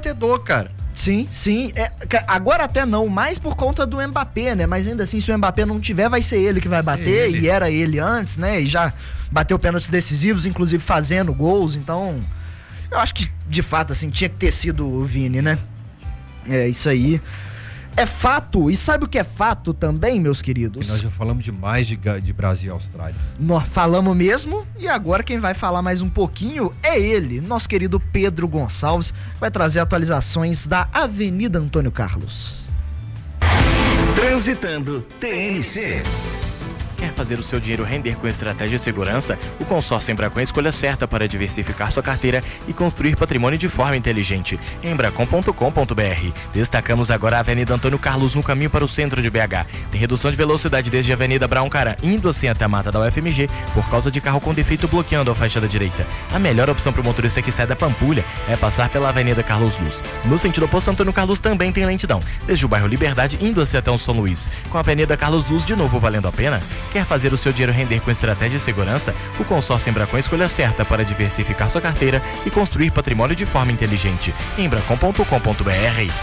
batedor, cara. Sim. Agora até não, mais por conta do Mbappé, né? Mas ainda assim, se o Mbappé não tiver, vai ser ele que vai bater, e era ele antes, né? E já bateu pênaltis decisivos, inclusive fazendo gols, então eu acho que, de fato, assim, tinha que ter sido o Vini, né? É, isso aí. É fato, e sabe o que é fato também, meus queridos? E nós já falamos demais de Brasil e Austrália. Nós falamos mesmo, e agora quem vai falar mais um pouquinho é ele, nosso querido Pedro Gonçalves, que vai trazer atualizações da Avenida Antônio Carlos. Transitando TNC. Quer fazer o seu dinheiro render com estratégia e segurança? O consórcio Embracon é a escolha certa para diversificar sua carteira e construir patrimônio de forma inteligente. Embracon.com.br. Destacamos agora a Avenida Antônio Carlos no caminho para o centro de BH. Tem redução de velocidade desde a Avenida Brown Caran, indo assim até a mata da UFMG, por causa de carro com defeito bloqueando a faixa da direita. A melhor opção para o motorista que sai da Pampulha é passar pela Avenida Carlos Luz. No sentido oposto, Antônio Carlos também tem lentidão, desde o bairro Liberdade, indo assim até o São Luís. Com a Avenida Carlos Luz de novo valendo a pena? Quer fazer o seu dinheiro render com estratégia e segurança? O consórcio Embracon é a escolha certa para diversificar sua carteira e construir patrimônio de forma inteligente. Embracon.com.br.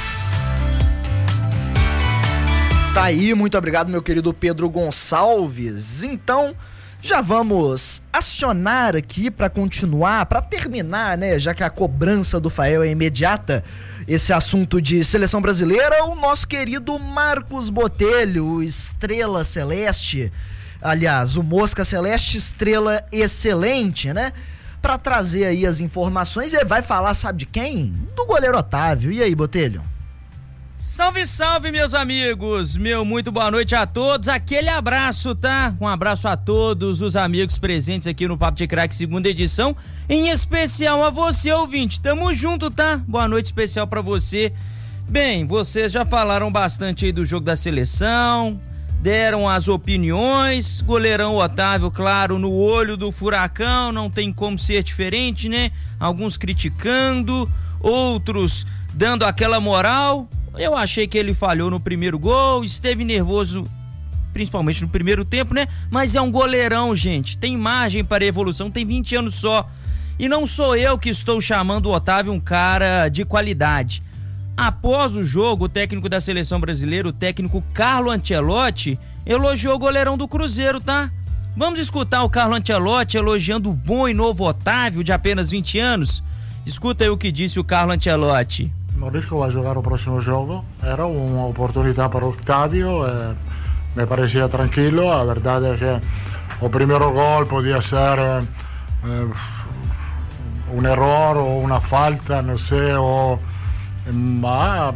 Tá aí, muito obrigado, meu querido Pedro Gonçalves. Então, já vamos acionar aqui para continuar, para terminar, né, já que a cobrança do Fael é imediata, esse assunto de seleção brasileira, o nosso querido Marcos Botelho, o Estrela Celeste, aliás, o Mosca Celeste, estrela excelente, né, para trazer aí as informações. E vai falar, sabe de quem? Do goleiro Otávio. E aí, Botelho? Salve, salve, meus amigos, muito boa noite a todos, aquele abraço, tá? Um abraço a todos os amigos presentes aqui no Papo de Craque, segunda edição, em especial a você, ouvinte, tamo junto, tá? Boa noite especial pra você. Bem, vocês já falaram bastante aí do jogo da seleção, deram as opiniões, goleirão Otávio, claro, no olho do furacão, não tem como ser diferente, né? Alguns criticando, outros dando aquela moral. Eu achei que ele falhou no primeiro gol, esteve nervoso, principalmente no primeiro tempo, né? Mas é um goleirão, gente, tem margem para evolução, tem 20 anos só. E não sou eu que estou chamando o Otávio um cara de qualidade. Após o jogo, o técnico da seleção brasileira, o técnico Carlo Ancelotti, elogiou o goleirão do Cruzeiro, tá? Vamos escutar o Carlo Ancelotti elogiando o bom e novo Otávio, de apenas 20 anos? Escuta aí o que disse o Carlo Ancelotti. Morisco vai jogar o próximo jogo, era uma oportunidade para o Octavio, me parecia tranquilo, a verdade é que o primeiro gol podia ser um erro ou uma falta, não sei, mas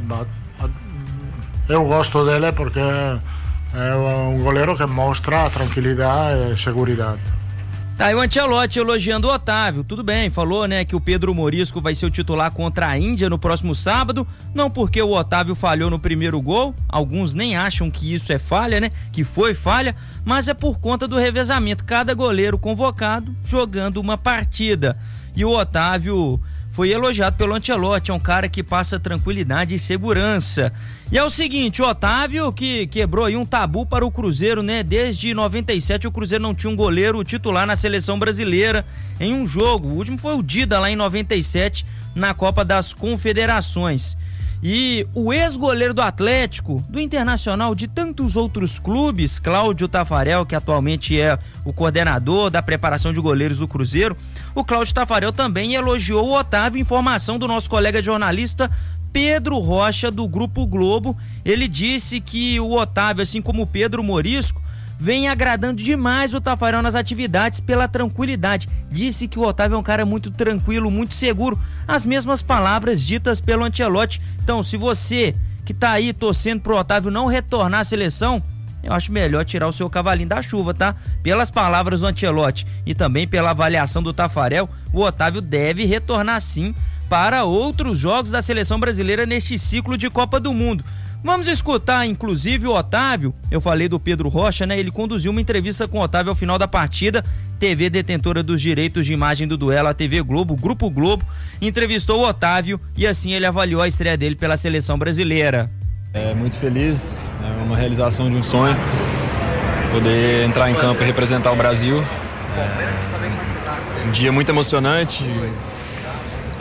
eu gosto dele porque é um goleiro que mostra tranquilidade e segurança. Tá aí o Ancelotti elogiando o Otávio, tudo bem, falou, né, que o Pedro Morisco vai ser o titular contra a Índia no próximo sábado, não porque o Otávio falhou no primeiro gol, alguns nem acham que isso é falha, né, que foi falha, mas é por conta do revezamento, cada goleiro convocado jogando uma partida, e o Otávio foi elogiado pelo Ancelotti, é um cara que passa tranquilidade e segurança. E é o seguinte, o Otávio que quebrou aí um tabu para o Cruzeiro, né? Desde 97 o Cruzeiro não tinha um goleiro titular na seleção brasileira em um jogo. O último foi o Dida lá em 97 na Copa das Confederações. E o ex-goleiro do Atlético, do Internacional, de tantos outros clubes, Cláudio Tafarel, que atualmente é o coordenador da preparação de goleiros do Cruzeiro, o Cláudio Tafarel também elogiou o Otávio, informação do nosso colega jornalista Pedro Rocha, do Grupo Globo. Ele disse que o Otávio, assim como o Pedro Morisco, vem agradando demais o Tafarel nas atividades pela tranquilidade. Disse que o Otávio é um cara muito tranquilo, muito seguro. As mesmas palavras ditas pelo Ancelotti. Então, se você que tá aí torcendo pro Otávio não retornar à seleção, eu acho melhor tirar o seu cavalinho da chuva, tá? Pelas palavras do Ancelotti e também pela avaliação do Tafarel, o Otávio deve retornar sim para outros jogos da seleção brasileira neste ciclo de Copa do Mundo. Vamos escutar, inclusive, o Otávio. Eu falei do Pedro Rocha, né? Ele conduziu uma entrevista com o Otávio ao final da partida. TV detentora dos direitos de imagem do duelo, a TV Globo, Grupo Globo, entrevistou o Otávio e assim ele avaliou a estreia dele pela seleção brasileira. Muito feliz, é uma realização de um sonho, poder entrar em campo e representar o Brasil. Um dia muito emocionante.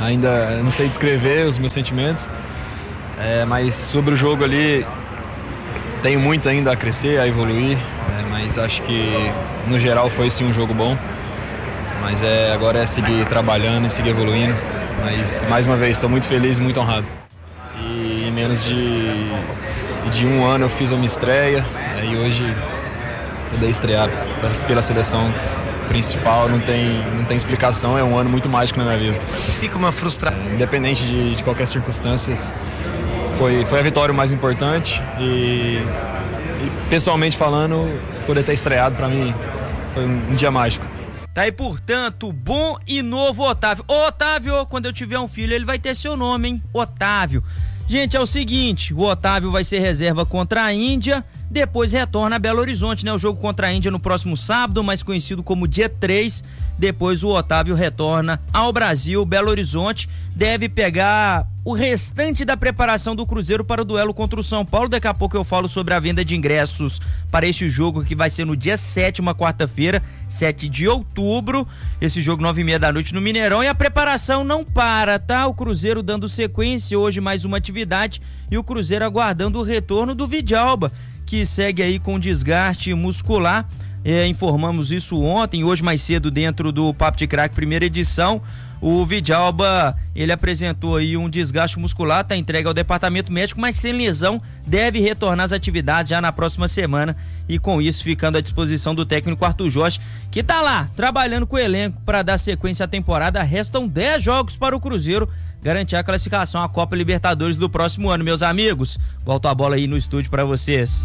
Ainda não sei descrever os meus sentimentos, mas sobre o jogo ali, tenho muito ainda a crescer, a evoluir, mas acho que no geral foi sim um jogo bom. Mas agora é seguir trabalhando e seguir evoluindo. Mas mais uma vez, estou muito feliz e muito honrado. E em menos de um ano eu fiz a minha estreia e hoje poder estrear pela seleção principal não tem explicação, é um ano muito mágico na minha vida. Fica uma frustração. Independente de qualquer circunstância, foi a vitória o mais importante e pessoalmente falando, poder ter estreado para mim foi um dia mágico. Tá aí, portanto, bom e novo Otávio. Ô, Otávio, quando eu tiver um filho, ele vai ter seu nome, hein? Otávio. Gente, é o seguinte, o Otávio vai ser reserva contra a Índia, depois retorna a Belo Horizonte, né? O jogo contra a Índia no próximo sábado, mais conhecido como dia 3. Depois o Otávio retorna ao Brasil, Belo Horizonte, deve pegar o restante da preparação do Cruzeiro para o duelo contra o São Paulo. Daqui a pouco eu falo sobre a venda de ingressos para este jogo que vai ser no dia 7, uma quarta-feira, 7 de outubro. Esse jogo 9h30 da noite no Mineirão, e a preparação não para, tá? O Cruzeiro dando sequência, hoje mais uma atividade, e o Cruzeiro aguardando o retorno do Vidalba, que segue aí com desgaste muscular. Informamos isso ontem, hoje mais cedo dentro do Papo de Craque primeira edição. O Vidalba, ele apresentou aí um desgaste muscular, tá entregue ao departamento médico, mas sem lesão, deve retornar às atividades já na próxima semana, e com isso ficando à disposição do técnico Arthur Jorge, que tá lá trabalhando com o elenco para dar sequência à temporada. Restam 10 jogos para o Cruzeiro garantir a classificação à Copa Libertadores do próximo ano, meus amigos. Volto a bola aí no estúdio para vocês.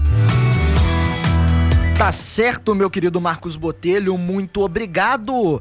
Tá certo, meu querido Marcos Botelho, muito obrigado.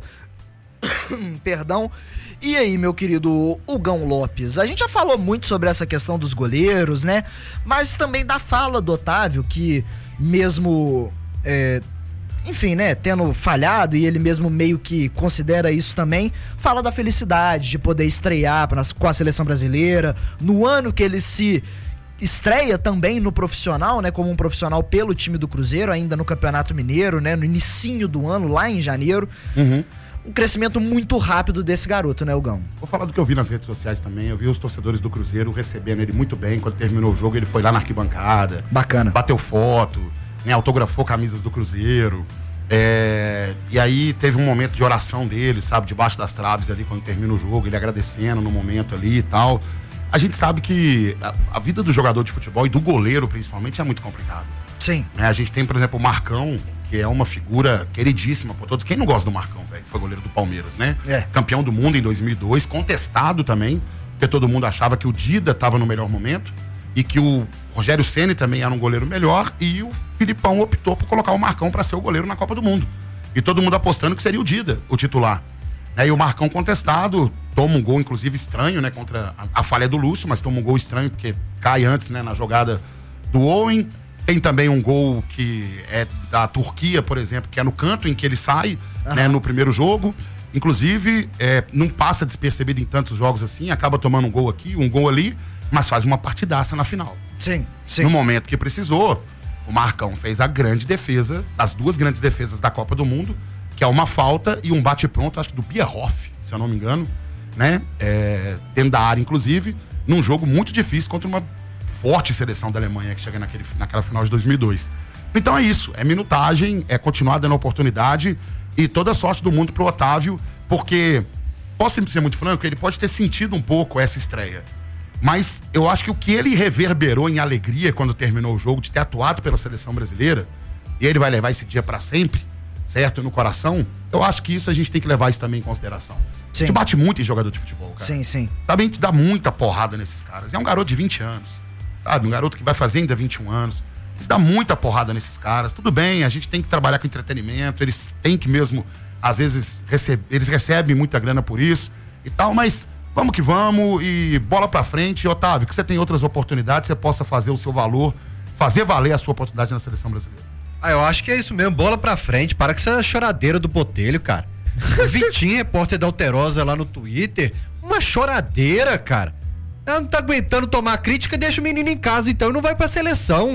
Perdão. E aí, meu querido Hugão Lopes, a gente já falou muito sobre essa questão dos goleiros, né? Mas também da fala do Otávio, que mesmo, enfim, né, tendo falhado, e ele mesmo meio que considera isso também, fala da felicidade de poder estrear com a seleção brasileira, no ano que ele se estreia também no profissional, né, como um profissional pelo time do Cruzeiro, ainda no Campeonato Mineiro, né, no inicinho do ano, lá em janeiro. Um crescimento muito rápido desse garoto, né, Hugão? Vou falar do que eu vi nas redes sociais também. Eu vi os torcedores do Cruzeiro recebendo ele muito bem. Quando terminou o jogo, ele foi lá na arquibancada. Bacana. Bateu foto, né, autografou camisas do Cruzeiro. E aí teve um momento de oração dele, sabe, debaixo das traves ali, quando termina o jogo, ele agradecendo no momento ali e tal. A gente sabe que a vida do jogador de futebol e do goleiro, principalmente, é muito complicado. Sim. A gente tem, por exemplo, o Marcão, que é uma figura queridíssima por todos. Quem não gosta do Marcão, velho? Que foi goleiro do Palmeiras, né? Campeão do mundo em 2002, contestado também, porque todo mundo achava que o Dida estava no melhor momento e que o Rogério Ceni também era um goleiro melhor, e o Filipão optou por colocar o Marcão para ser o goleiro na Copa do Mundo. E todo mundo apostando que seria o Dida, o titular. E o Marcão contestado, toma um gol, inclusive, estranho, né? Contra a falha do Lúcio, mas toma um gol estranho, porque cai antes, né? Na jogada do Owen. Tem também um gol que é da Turquia, por exemplo, que é no canto em que ele sai, né, no primeiro jogo. Inclusive, não passa despercebido em tantos jogos assim, acaba tomando um gol aqui, um gol ali, mas faz uma partidaça na final. Sim, sim. No momento que precisou, o Marcão fez a grande defesa, as duas grandes defesas da Copa do Mundo, que é uma falta e um bate-pronto, acho que do Bierhoff, se eu não me engano, né? Dentro da área, inclusive, num jogo muito difícil contra uma forte seleção da Alemanha que chega naquela final de 2002. Então é isso, é minutagem, é continuar dando oportunidade, e toda a sorte do mundo pro Otávio, porque, posso ser muito franco, ele pode ter sentido um pouco essa estreia, mas eu acho que o que ele reverberou em alegria quando terminou o jogo, de ter atuado pela seleção brasileira, e ele vai levar esse dia pra sempre, certo? No coração, eu acho que isso a gente tem que levar isso também em consideração. Sim. A gente bate muito em jogador de futebol, cara. Sim, sim. Sabe, a gente dá muita porrada nesses caras. É um garoto de 20 anos, sabe? Um garoto que vai fazer ainda 21 anos. A gente dá muita porrada nesses caras. Tudo bem, a gente tem que trabalhar com entretenimento, eles têm que mesmo, às vezes, eles recebem muita grana por isso e tal, mas vamos que vamos e bola pra frente. Otávio, que você tem outras oportunidades, você possa fazer o seu valor, fazer valer a sua oportunidade na seleção brasileira. Eu acho que é isso mesmo, bola pra frente, para com essa choradeira do Botelho, cara. O Vitinho, repórter da Alterosa lá no Twitter, uma choradeira, cara. Ela não tá aguentando tomar crítica, deixa o menino em casa então e não vai pra seleção.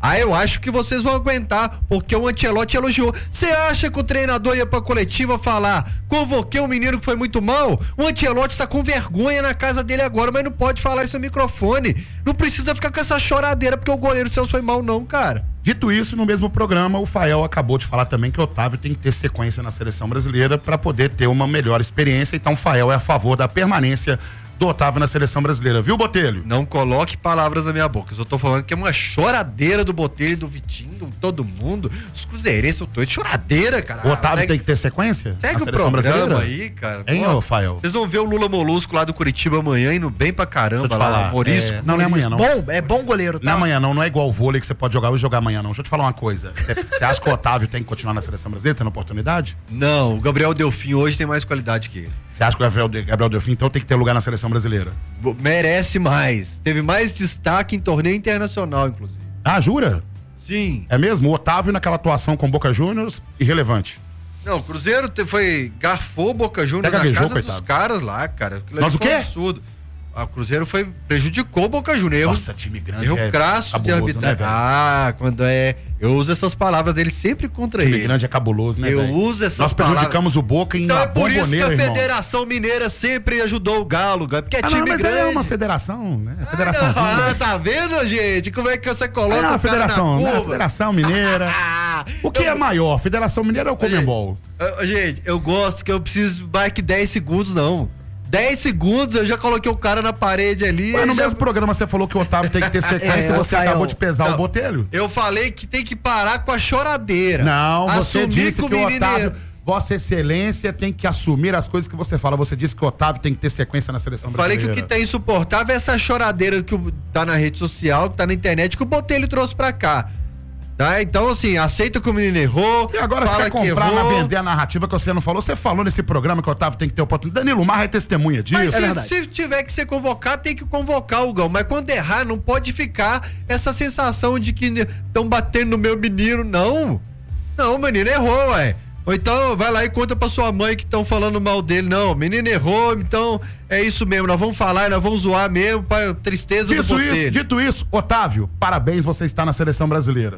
Aí eu acho que vocês vão aguentar, porque o Ancelotti elogiou. Você acha que o treinador ia pra coletiva falar, convoquei um menino que foi muito mal? O Ancelotti tá com vergonha na casa dele agora, mas não pode falar isso no microfone. Não precisa ficar com essa choradeira porque o goleiro Celso foi mal não, cara. Dito isso, no mesmo programa, o Fael acabou de falar também que o Otávio tem que ter sequência na seleção brasileira para poder ter uma melhor experiência. Então o Fael é a favor da permanência do Otávio na seleção brasileira, viu, Botelho? Não coloque palavras na minha boca. Eu só tô falando que é uma choradeira do Botelho, do Vitinho, de todo mundo. Os cruzeirenses, eu tô de choradeira, cara. O Otávio tem que ter sequência? Segue o programa aí, cara. Hein, ô, Fael? Vocês vão ver o Lula Molusco lá do Curitiba amanhã, indo bem pra caramba. Deixa eu te falar. Morisco. Não é amanhã, não. É bom goleiro, tá? Não é amanhã, não é igual o vôlei que você pode jogar hoje e jogar amanhã, não. Deixa eu te falar uma coisa. Você acha que o Otávio tem que continuar na seleção brasileira, tendo oportunidade? Não, o Gabriel Delfim hoje tem mais qualidade que ele. Você acha que o Gabriel Delfim, então, tem que ter lugar na seleção brasileira? Merece mais. Teve mais destaque em torneio internacional, inclusive. Ah, jura? Sim. É mesmo? O Otávio naquela atuação com Boca Juniors, irrelevante. Não, o Cruzeiro garfou o Boca Juniors na casa dos caras lá, cara. Nós o quê? Absurdo. O Cruzeiro prejudicou o Boca Juniors. Nossa, time grande. Erro crasso de arbitragem. Quando eu uso essas palavras dele sempre contra ele. Time grande é cabuloso, né, Eu uso essas palavras. Nós prejudicamos o Boca em Então é por isso que a irmão. Federação Mineira sempre ajudou o Galo, porque é time mas grande. é uma federação, né? Federaçãozinha. Tá vendo, gente? Como é que você coloca a federação, na curva? Né? Federação Mineira. O que é maior? Federação Mineira ou Comembol? Gente, eu gosto que eu preciso mais que 10 segundos, não. 10 segundos, eu já coloquei o cara na parede ali. Mas no mesmo programa você falou que o Otávio tem que ter sequência e você acabou de pesar o Botelho. Eu falei que tem que parar com a choradeira. Não, você disse que o Otávio... Vossa Excelência tem que assumir as coisas que você fala. Você disse que o Otávio tem que ter sequência na seleção brasileira. Falei que o que tá insuportável é essa choradeira que tá na rede social, que tá na internet, que o Botelho trouxe pra cá. Tá? Então, assim, aceita que o menino errou. E agora você quer comprar, vender a narrativa que você não falou. Você falou nesse programa que o Otávio tem que ter oportunidade. Danilo Marra é testemunha disso. Mas se tiver que ser convocado, tem que convocar o Gão. Mas quando errar, não pode ficar essa sensação de que estão batendo no meu menino. Não. Não, o menino errou, ué. Ou então vai lá e conta pra sua mãe que estão falando mal dele. Não, o menino errou, então é isso mesmo. Nós vamos falar, nós vamos zoar mesmo pra tristeza do Botelho. Dito isso, Otávio, parabéns, você está na seleção brasileira.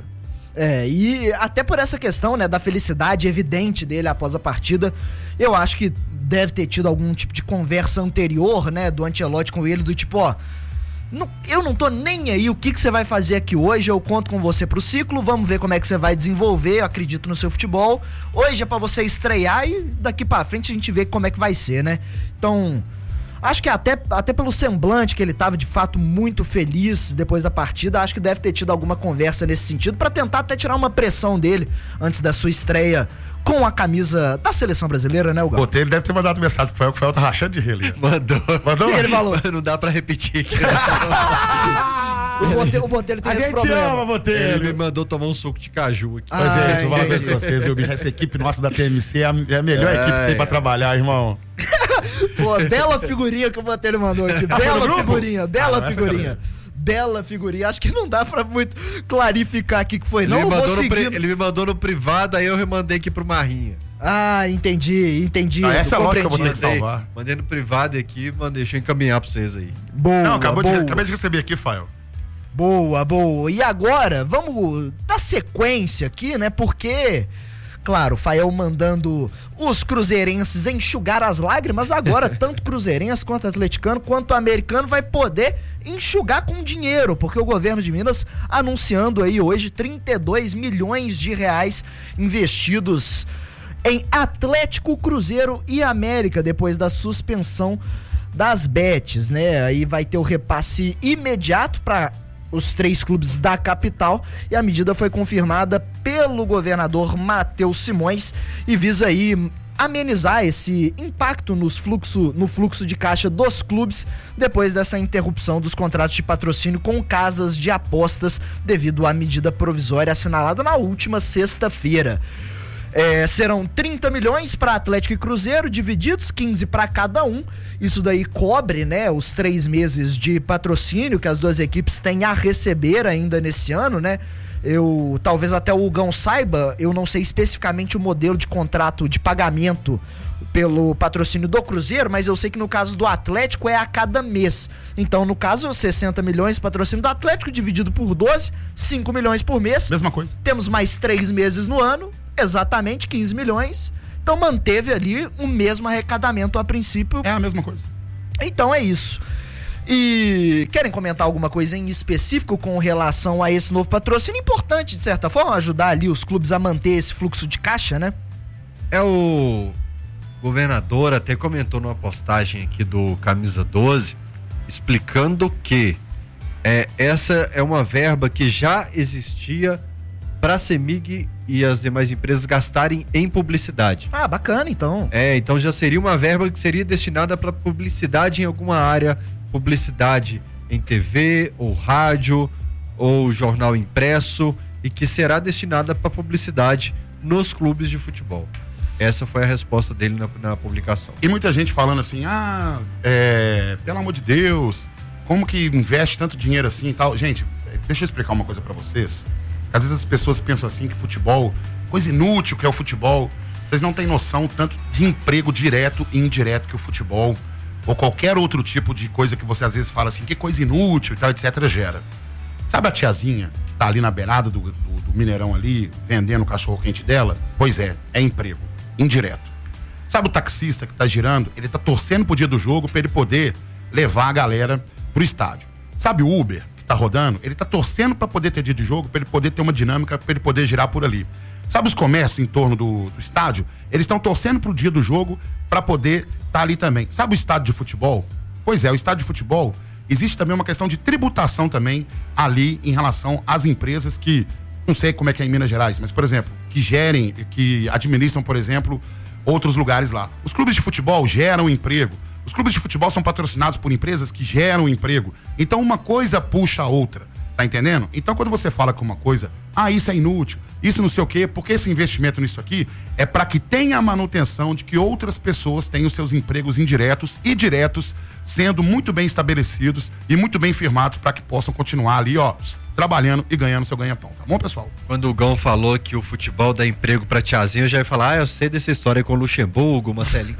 E até por essa questão, né, da felicidade evidente dele após a partida, eu acho que deve ter tido algum tipo de conversa anterior, né, do Ancelotti com ele, do tipo, eu não tô nem aí, o que você vai fazer aqui hoje, eu conto com você pro ciclo, vamos ver como é que você vai desenvolver, eu acredito no seu futebol, hoje é pra você estrear e daqui pra frente a gente vê como é que vai ser, né, então... Acho que até pelo semblante que ele tava de fato muito feliz depois da partida, acho que deve ter tido alguma conversa nesse sentido pra tentar até tirar uma pressão dele antes da sua estreia com a camisa da seleção brasileira, né, o Galo? Ele deve ter mandado mensagem pro Fael, que o Fael tá rachando de rir ali. Mandou? O que ele falou? Não dá pra repetir aqui. O Botelho tem esse A problema. gente ama, Botelho. Ele me mandou tomar um suco de caju aqui. Gente, eu vou falar uma coisa com vocês, viu, bicho? Essa equipe nossa da TMC é a melhor equipe que tem pra trabalhar, irmão. Pô, bela figurinha que o Botelho mandou aqui. Bela figurinha. Bela figurinha. Acho que não dá pra muito clarificar aqui que foi. Ele me mandou no privado, aí eu remandei aqui pro Marrinha. Entendi. Essa é a lógica que eu vou ter que salvar. Mandei no privado aqui, deixa eu encaminhar pra vocês aí. Acabei de receber aqui, Fael. Boa. E agora, vamos dar sequência aqui, né? Porque, claro, o Fael mandando os cruzeirenses enxugar as lágrimas, agora tanto cruzeirense quanto atleticano quanto americano vai poder enxugar com dinheiro, porque o governo de Minas anunciando aí hoje 32 milhões de reais investidos em Atlético, Cruzeiro e América, depois da suspensão das bets, né? Aí vai ter o repasse imediato para os 3 clubes da capital e a medida foi confirmada pelo governador Matheus Simões e visa aí amenizar esse impacto no fluxo de caixa dos clubes depois dessa interrupção dos contratos de patrocínio com casas de apostas devido à medida provisória assinalada na última sexta-feira. Serão 30 milhões para Atlético e Cruzeiro, divididos, 15 para cada um. Isso daí cobre, né, os 3 meses de patrocínio que as duas equipes têm a receber ainda nesse ano, né? Talvez até o Hugão saiba, eu não sei especificamente o modelo de contrato de pagamento pelo patrocínio do Cruzeiro, mas eu sei que no caso do Atlético é a cada mês. Então, no caso, 60 milhões patrocínio do Atlético, dividido por 12, 5 milhões por mês. Mesma coisa. Temos mais 3 meses no ano, exatamente 15 milhões. Então, manteve ali o mesmo arrecadamento a princípio. É a mesma coisa. Então, é isso. E querem comentar alguma coisa em específico com relação a esse novo patrocínio? Importante, de certa forma, ajudar ali os clubes a manter esse fluxo de caixa, né? O governador até comentou numa postagem aqui do Camisa 12, explicando que essa é uma verba que já existia para a CEMIG e as demais empresas gastarem em publicidade. Ah, bacana, então. Então já seria uma verba que seria destinada para publicidade em alguma área, publicidade em TV, ou rádio, ou jornal impresso, e que será destinada para publicidade nos clubes de futebol. Essa foi a resposta dele na publicação. E muita gente falando assim, pelo amor de Deus, como que investe tanto dinheiro assim e tal? Gente, deixa eu explicar uma coisa pra vocês. Às vezes as pessoas pensam assim que futebol, coisa inútil que é o futebol. Vocês não têm noção tanto de emprego direto e indireto que o futebol, ou qualquer outro tipo de coisa que você às vezes fala assim, que coisa inútil e tal, etc, gera. Sabe a tiazinha que tá ali na beirada do Mineirão ali, vendendo o cachorro-quente dela? Pois é emprego indireto. Sabe o taxista que tá girando? Ele tá torcendo pro dia do jogo pra ele poder levar a galera pro estádio. Sabe o Uber que tá rodando? Ele tá torcendo pra poder ter dia de jogo, pra ele poder ter uma dinâmica, pra ele poder girar por ali. Sabe os comércios em torno do estádio? Eles estão torcendo pro dia do jogo pra poder estar ali também. Sabe o estádio de futebol? Pois é, o estádio de futebol, existe também uma questão de tributação também ali em relação às empresas que, não sei como é que é em Minas Gerais, mas, por exemplo, que gerem, que administram, por exemplo, outros lugares lá. Os clubes de futebol geram emprego. Os clubes de futebol são patrocinados por empresas que geram emprego. Então, uma coisa puxa a outra. Tá entendendo? Então, quando você fala que uma coisa, isso é inútil, isso não sei o quê, porque esse investimento nisso aqui é para que tenha a manutenção de que outras pessoas tenham seus empregos indiretos e diretos sendo muito bem estabelecidos e muito bem firmados para que possam continuar ali, trabalhando e ganhando seu ganha-pão. Tá bom, pessoal? Quando o Gão falou que o futebol dá emprego pra tiazinha, eu já ia falar, eu sei dessa história com o Luxemburgo, Marcelinho.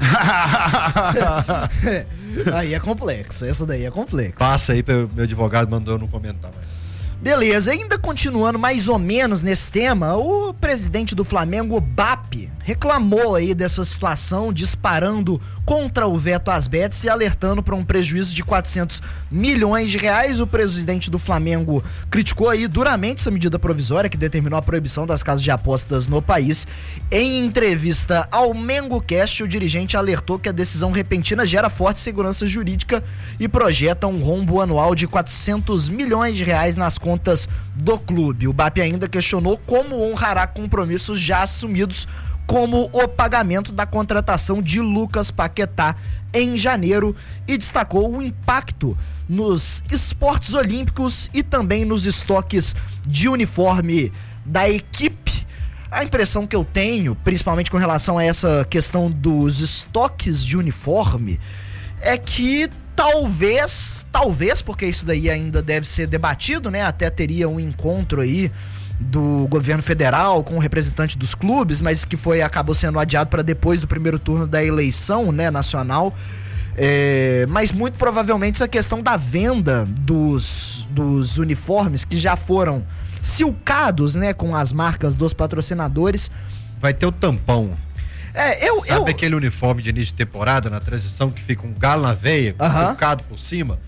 Aí é complexo, essa daí é complexa. Passa aí, meu advogado mandou eu não comentar mais. Beleza, ainda continuando mais ou menos nesse tema, o presidente do Flamengo, BAP, reclamou aí dessa situação, disparando contra o veto às bets e alertando para um prejuízo de 400 milhões de reais. O presidente do Flamengo criticou aí duramente essa medida provisória que determinou a proibição das casas de apostas no país. Em entrevista ao MengoCast, o dirigente alertou que a decisão repentina gera forte segurança jurídica e projeta um rombo anual de 400 milhões de reais nas contas do clube. O BAP ainda questionou como honrará compromissos já assumidos, como o pagamento da contratação de Lucas Paquetá em janeiro, e destacou o impacto nos esportes olímpicos e também nos estoques de uniforme da equipe. A impressão que eu tenho, principalmente com relação a essa questão dos estoques de uniforme, é que talvez, porque isso daí ainda deve ser debatido, né? Até teria um encontro aí do governo federal com o representante dos clubes, mas que acabou sendo adiado para depois do primeiro turno da eleição, né, nacional. Mas muito provavelmente essa questão da venda dos uniformes que já foram silcados, né, com as marcas dos patrocinadores. Vai ter o tampão. Sabe aquele uniforme de início de temporada na transição que fica um galo na veia, silcado por cima?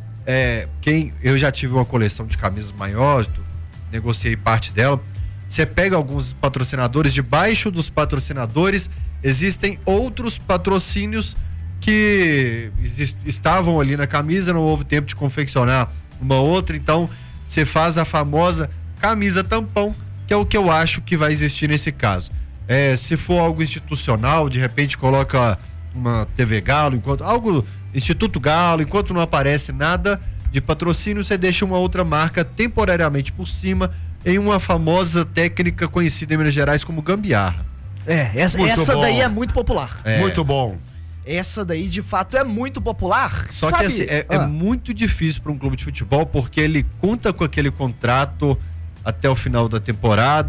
Eu já tive uma coleção de camisas maiores, negociei parte dela. Você pega alguns patrocinadores, debaixo dos patrocinadores existem outros patrocínios que estavam ali na camisa, não houve tempo de confeccionar uma outra, então você faz a famosa camisa tampão, que é o que eu acho que vai existir nesse caso. Se for algo institucional, de repente coloca uma TV Galo, Instituto Galo, enquanto não aparece nada de patrocínio, você deixa uma outra marca temporariamente por cima, em uma famosa técnica conhecida em Minas Gerais como gambiarra. Essa daí é muito popular. Muito bom. Essa daí, de fato, é muito popular. Só que assim, é muito difícil para um clube de futebol, porque ele conta com aquele contrato até o final da temporada,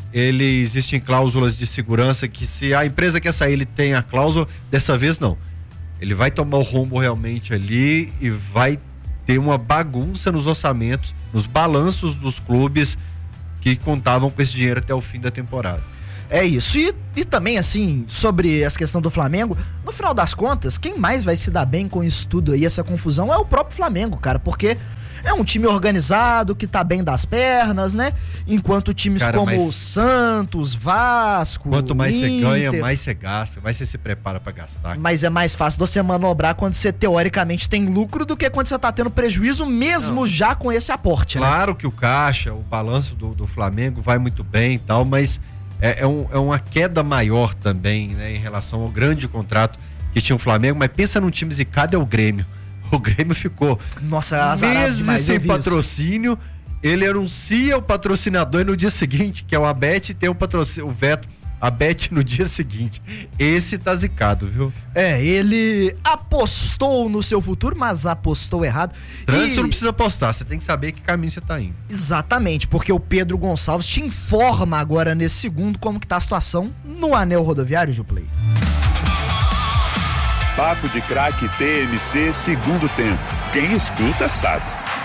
existem cláusulas de segurança que, se a empresa quer sair, ele tem a cláusula. Dessa vez não. Ele vai tomar o rumo realmente ali e vai ter uma bagunça nos orçamentos, nos balanços dos clubes que contavam com esse dinheiro até o fim da temporada. É isso. E também, assim, sobre essa questão do Flamengo, no final das contas, quem mais vai se dar bem com isso tudo aí, essa confusão, é o próprio Flamengo, cara, porque é um time organizado, que tá bem das pernas, né? Enquanto times como Santos, Vasco, quanto mais Inter, você ganha, mais você gasta, mais você se prepara pra gastar. Mas é mais fácil você manobrar quando você teoricamente tem lucro do que quando você tá tendo prejuízo, mesmo já com esse aporte, claro, né? Que o caixa, o balanço do Flamengo vai muito bem e tal, mas é uma queda maior também, né, em relação ao grande contrato que tinha o Flamengo. Mas pensa num time zicado, é o Grêmio. O Grêmio ficou meses sem patrocínio. Ele anuncia o patrocinador e no dia seguinte, que é o Abete, tem o veto, a Bet no dia seguinte. Esse tá zicado, viu? Ele apostou no seu futuro, mas apostou errado. Trânsito não precisa apostar, você tem que saber que caminho você tá indo. Exatamente, porque o Pedro Gonçalves te informa agora nesse segundo como que tá a situação no anel rodoviário, Juplay. Papo de Craque TMC, segundo tempo. Quem escuta sabe.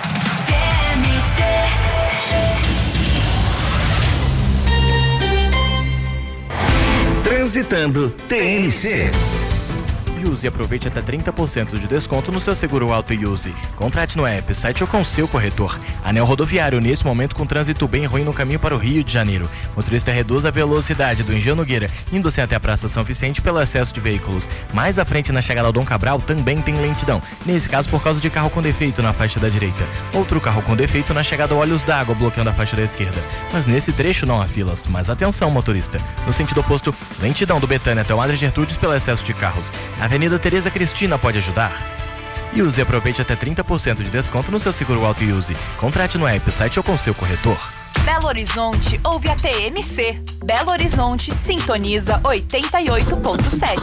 Transitando TMC. Use e aproveite até 30% de desconto no seu seguro auto Use. Contrate no app, site ou com seu corretor. Anel rodoviário, nesse momento com trânsito bem ruim no caminho para o Rio de Janeiro. Motorista reduz a velocidade do Engenho Nogueira, indo sem até a Praça São Vicente pelo excesso de veículos. Mais à frente, na chegada ao Dom Cabral, também tem lentidão. Nesse caso, por causa de carro com defeito na faixa da direita. Outro carro com defeito na chegada ao Olhos d'Água, bloqueando a faixa da esquerda. Mas nesse trecho não há filas. Mas atenção, motorista. No sentido oposto, lentidão do Betânia até o Madre Gertrudes pelo excesso de carros. Avenida Tereza Cristina pode ajudar? Use e aproveite até 30% de desconto no seu seguro auto Use. Contrate no app, site ou com seu corretor. Belo Horizonte ouve a TMC. Belo Horizonte sintoniza 88.7.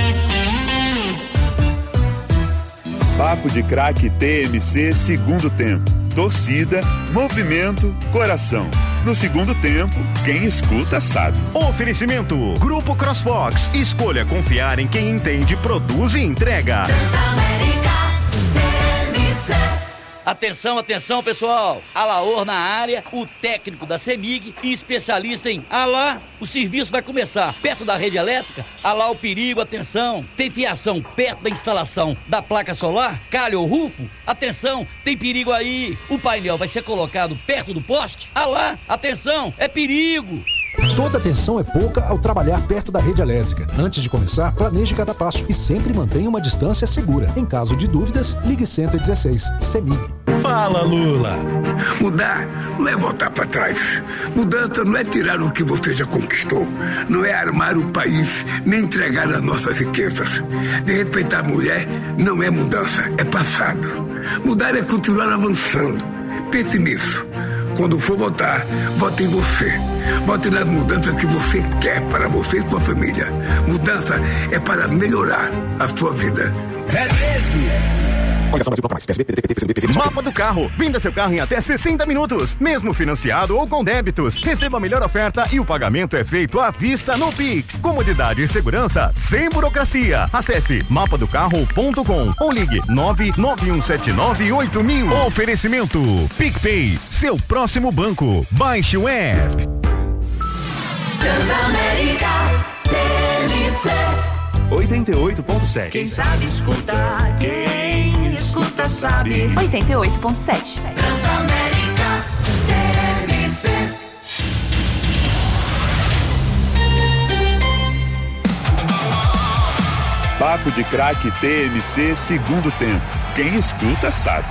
Papo de Craque TMC, segundo tempo. Torcida, movimento, coração. No segundo tempo, quem escuta sabe. Oferecimento: Grupo CrossFox. Escolha confiar em quem entende, produz e entrega. Atenção, atenção, pessoal. Alaor na área, o técnico da CEMIG e especialista em Alá. O serviço vai começar perto da rede elétrica. Alá o perigo, atenção. Tem fiação perto da instalação da placa solar? Calha ou rufo? Atenção, tem perigo aí. O painel vai ser colocado perto do poste? Alá, atenção, é perigo. Toda atenção é pouca ao trabalhar perto da rede elétrica. Antes de começar, planeje cada passo e sempre mantenha uma distância segura. Em caso de dúvidas, ligue 116. CEMIG. Fala, Lula. Mudar não é voltar para trás. Mudança não é tirar o que você já conquistou. Não é armar o país, nem entregar as nossas riquezas. De respeitar a mulher não é mudança, é passado. Mudar é continuar avançando. Pense nisso. Quando for votar, vote em você. Vote nas mudanças que você quer para você e sua família. Mudança é para melhorar a sua vida. É 13. Mapa do Carro. Venda seu carro em até 60 minutos, mesmo financiado ou com débitos. Receba a melhor oferta e o pagamento é feito à vista no Pix. Comodidade e segurança sem burocracia. Acesse mapadocarro.com ou ligue 991798000. Oferecimento: PicPay, seu próximo banco. Baixe o app. Transamérica TMC 88.7. Quem sabe escutar, quem escuta sabe. 88.7. Transamérica TMC. Papo de Craque TMC, segundo tempo. Quem escuta sabe.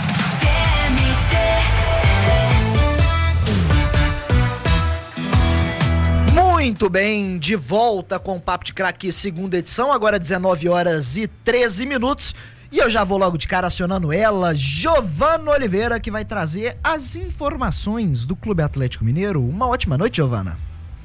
Muito bem, de volta com o Papo de Craque, segunda edição, agora 19h13. E eu já vou logo de cara acionando ela, Giovana Oliveira, que vai trazer as informações do Clube Atlético Mineiro. Uma ótima noite, Giovana.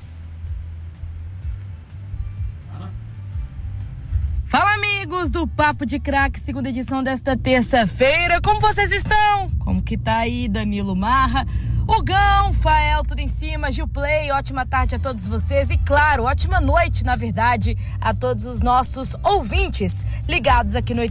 Fala, amigos do Papo de Craque, segunda edição desta terça-feira. Como vocês estão? Como que tá aí, Danilo Marra? Hugão, Fael, tudo em cima, Gil Play, ótima tarde a todos vocês e, claro, ótima noite, na verdade, a todos os nossos ouvintes ligados aqui no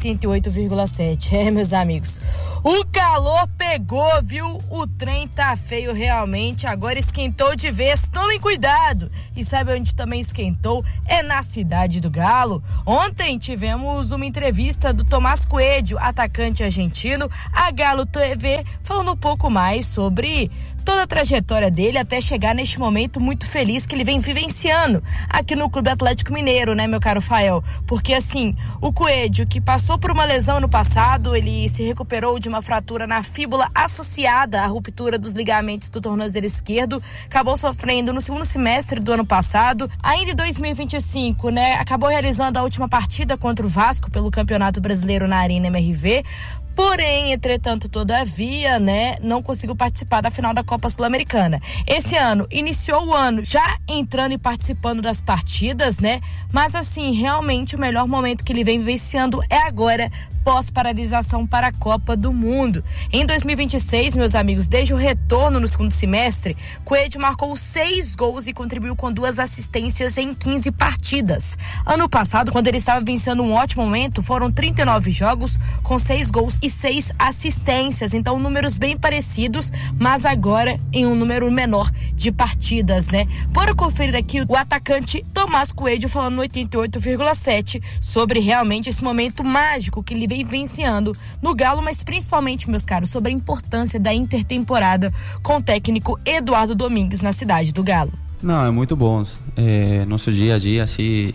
88,7. Meus amigos, o calor pegou, viu? O trem tá feio realmente, agora esquentou de vez, tomem cuidado. E sabe onde também esquentou? É na Cidade do Galo. Ontem tivemos uma entrevista do Tomás Coelho, atacante argentino, a Galo TV, falando um pouco mais sobre toda a trajetória dele até chegar neste momento muito feliz que ele vem vivenciando aqui no Clube Atlético Mineiro, né, meu caro Fael? Porque assim, o Coelho, que passou por uma lesão no passado, ele se recuperou de uma fratura na fíbula associada à ruptura dos ligamentos do tornozelo esquerdo, acabou sofrendo no segundo semestre do ano passado. Ainda em 2025, né, acabou realizando a última partida contra o Vasco pelo Campeonato Brasileiro na Arena MRV. Porém, entretanto, todavia, né, não conseguiu participar da final da Copa Sul-Americana. Esse ano, iniciou o ano já entrando e participando das partidas, né? Mas assim, realmente o melhor momento que ele vem vivenciando é agora, pós-paralisação para a Copa do Mundo. Em 2026, meus amigos, desde o retorno no segundo semestre, Coelho marcou 6 gols e contribuiu com 2 assistências em 15 partidas. Ano passado, quando ele estava vencendo um ótimo momento, foram 39 jogos com 6 gols e 6 assistências. Então, números bem parecidos, mas agora em um número menor de partidas, né? Bora conferir aqui o atacante Tomás Coelho falando no 88,7 sobre realmente esse momento mágico que ele vem vivenciando no Galo, mas principalmente, meus caros, sobre a importância da intertemporada com o técnico Eduardo Domingues na Cidade do Galo. Não, é muito bom. Nosso dia a dia, assim,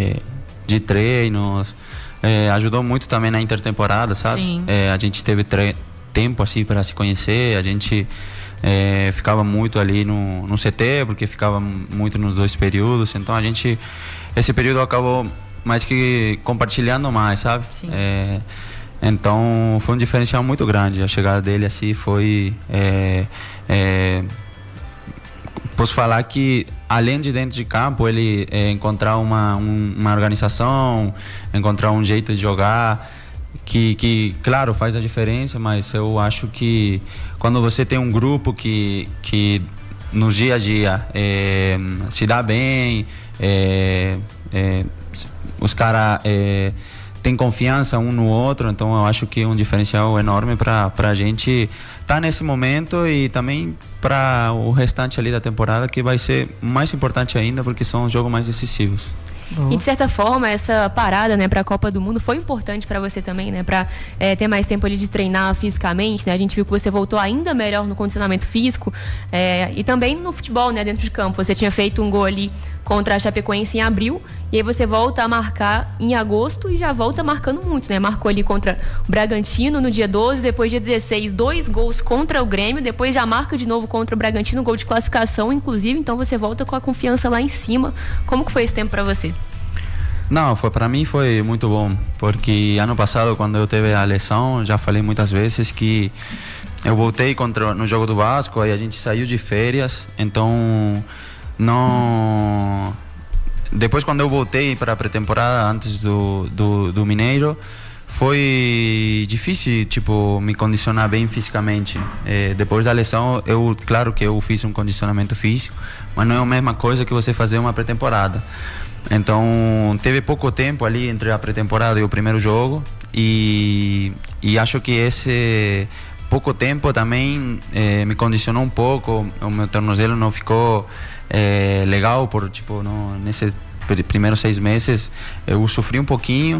de treinos, ajudou muito também na intertemporada, sabe? Sim. A gente teve tempo, assim, para se conhecer, a gente ficava muito ali no CT, porque ficava muito nos 2 períodos, então esse período acabou mais que compartilhando mais, sabe? Sim. Então foi um diferencial muito grande. A chegada dele assim foi posso falar que além de dentro de campo ele encontrar uma organização, encontrar um jeito de jogar que claro faz a diferença, mas eu acho que quando você tem um grupo que no dia a dia se dá bem, os caras têm confiança um no outro, então eu acho que é um diferencial enorme para a gente estar nesse momento e também para o restante ali da temporada, que vai ser mais importante ainda, porque são os jogos mais decisivos. E de certa forma essa parada, né, para a Copa do Mundo foi importante para você também, né, para ter mais tempo ali de treinar fisicamente, né? A gente viu que você voltou ainda melhor no condicionamento físico e também no futebol, né, dentro de campo. Você tinha feito um gol ali contra a Chapecoense em abril e aí você volta a marcar em agosto e já volta marcando muito, né? Marcou ali contra o Bragantino no dia 12, depois dia 16, 2 gols contra o Grêmio, depois já marca de novo contra o Bragantino, gol de classificação, inclusive, então você volta com a confiança lá em cima. Como que foi esse tempo para você? Não, para mim foi muito bom, porque ano passado, quando eu teve a lesão, já falei muitas vezes que eu voltei no jogo do Vasco, aí a gente saiu de férias, então não. Depois, quando eu voltei para a pré-temporada antes do Mineiro, foi difícil, tipo, me condicionar bem fisicamente. Depois da lesão, claro que eu fiz um condicionamento físico, mas não é a mesma coisa que você fazer uma pré-temporada. Então, teve pouco tempo ali entre a pré-temporada e o primeiro jogo e acho que esse pouco tempo também me condicionou um pouco. O meu tornozelo não ficou legal, nesses primeiros 6 meses eu sofri um pouquinho,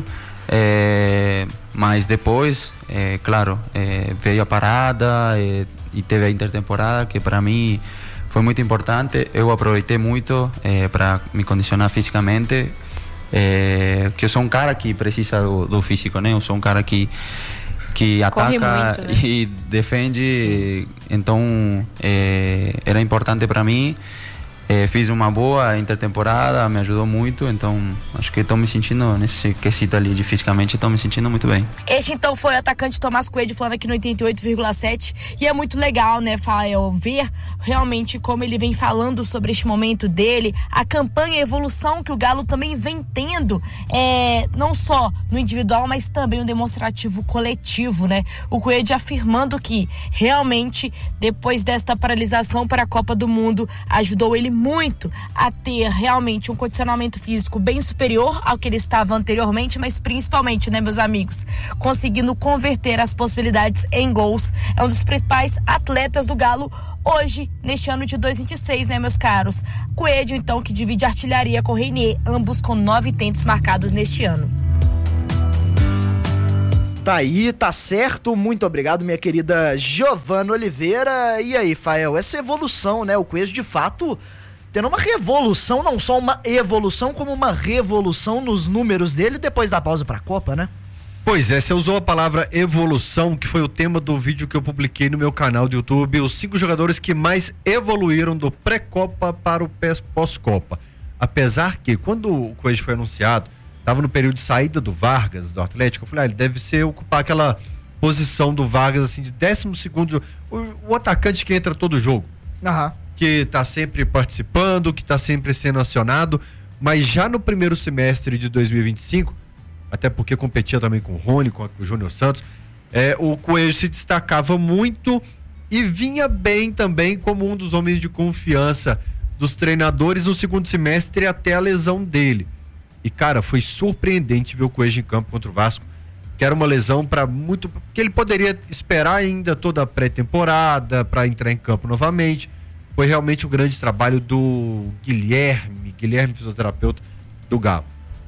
mas depois, claro, veio a parada e teve a intertemporada, que para mim foi muito importante. Eu aproveitei muito para me condicionar fisicamente, que eu sou um cara que precisa do físico, né? Eu sou um cara que ataca muito, né? E defende. Sim. Então era importante para mim fiz uma boa intertemporada, me ajudou muito, então acho que estou me sentindo, nesse quesito ali de fisicamente, estou me sentindo muito bem. Este então foi o atacante Tomás Coelho falando aqui no 88,7 e é muito legal, né, Fael, ver realmente como ele vem falando sobre este momento dele, a campanha e a evolução que o Galo também vem tendo, não só no individual, mas também no demonstrativo coletivo, né? O Coelho afirmando que realmente depois desta paralisação para a Copa do Mundo ajudou ele muito a ter realmente um condicionamento físico bem superior ao que ele estava anteriormente, mas principalmente, né, meus amigos, conseguindo converter as possibilidades em gols. É um dos principais atletas do Galo hoje, neste ano de 2026, né, meus caros? Coelho, então, que divide artilharia com Reinier, ambos com 9 tentos marcados neste ano. Tá aí, tá certo. Muito obrigado, minha querida Giovana Oliveira. E aí, Fael, essa evolução, né? O Coelho, de fato, tendo uma revolução, não só uma evolução, como uma revolução nos números dele depois da pausa pra Copa, né? Pois é, você usou a palavra evolução, que foi o tema do vídeo que eu publiquei no meu canal do YouTube, os 5 jogadores que mais evoluíram do pré-Copa para o pós-Copa. Apesar que, quando o Coelho foi anunciado, estava no período de saída do Vargas, do Atlético, eu falei, ele deve ocupar aquela posição do Vargas, assim, de 12º, o atacante que entra todo jogo. Que tá sempre participando, que tá sempre sendo acionado, mas já no primeiro semestre de 2025, até porque competia também com o Rony, com o Júnior Santos, o Coelho se destacava muito e vinha bem também como um dos homens de confiança dos treinadores no segundo semestre até a lesão dele. E, cara, foi surpreendente ver o Coelho em campo contra o Vasco, que era uma lesão porque ele poderia esperar ainda toda a pré-temporada para entrar em campo novamente. Foi realmente um grande trabalho do Guilherme, fisioterapeuta do Galo.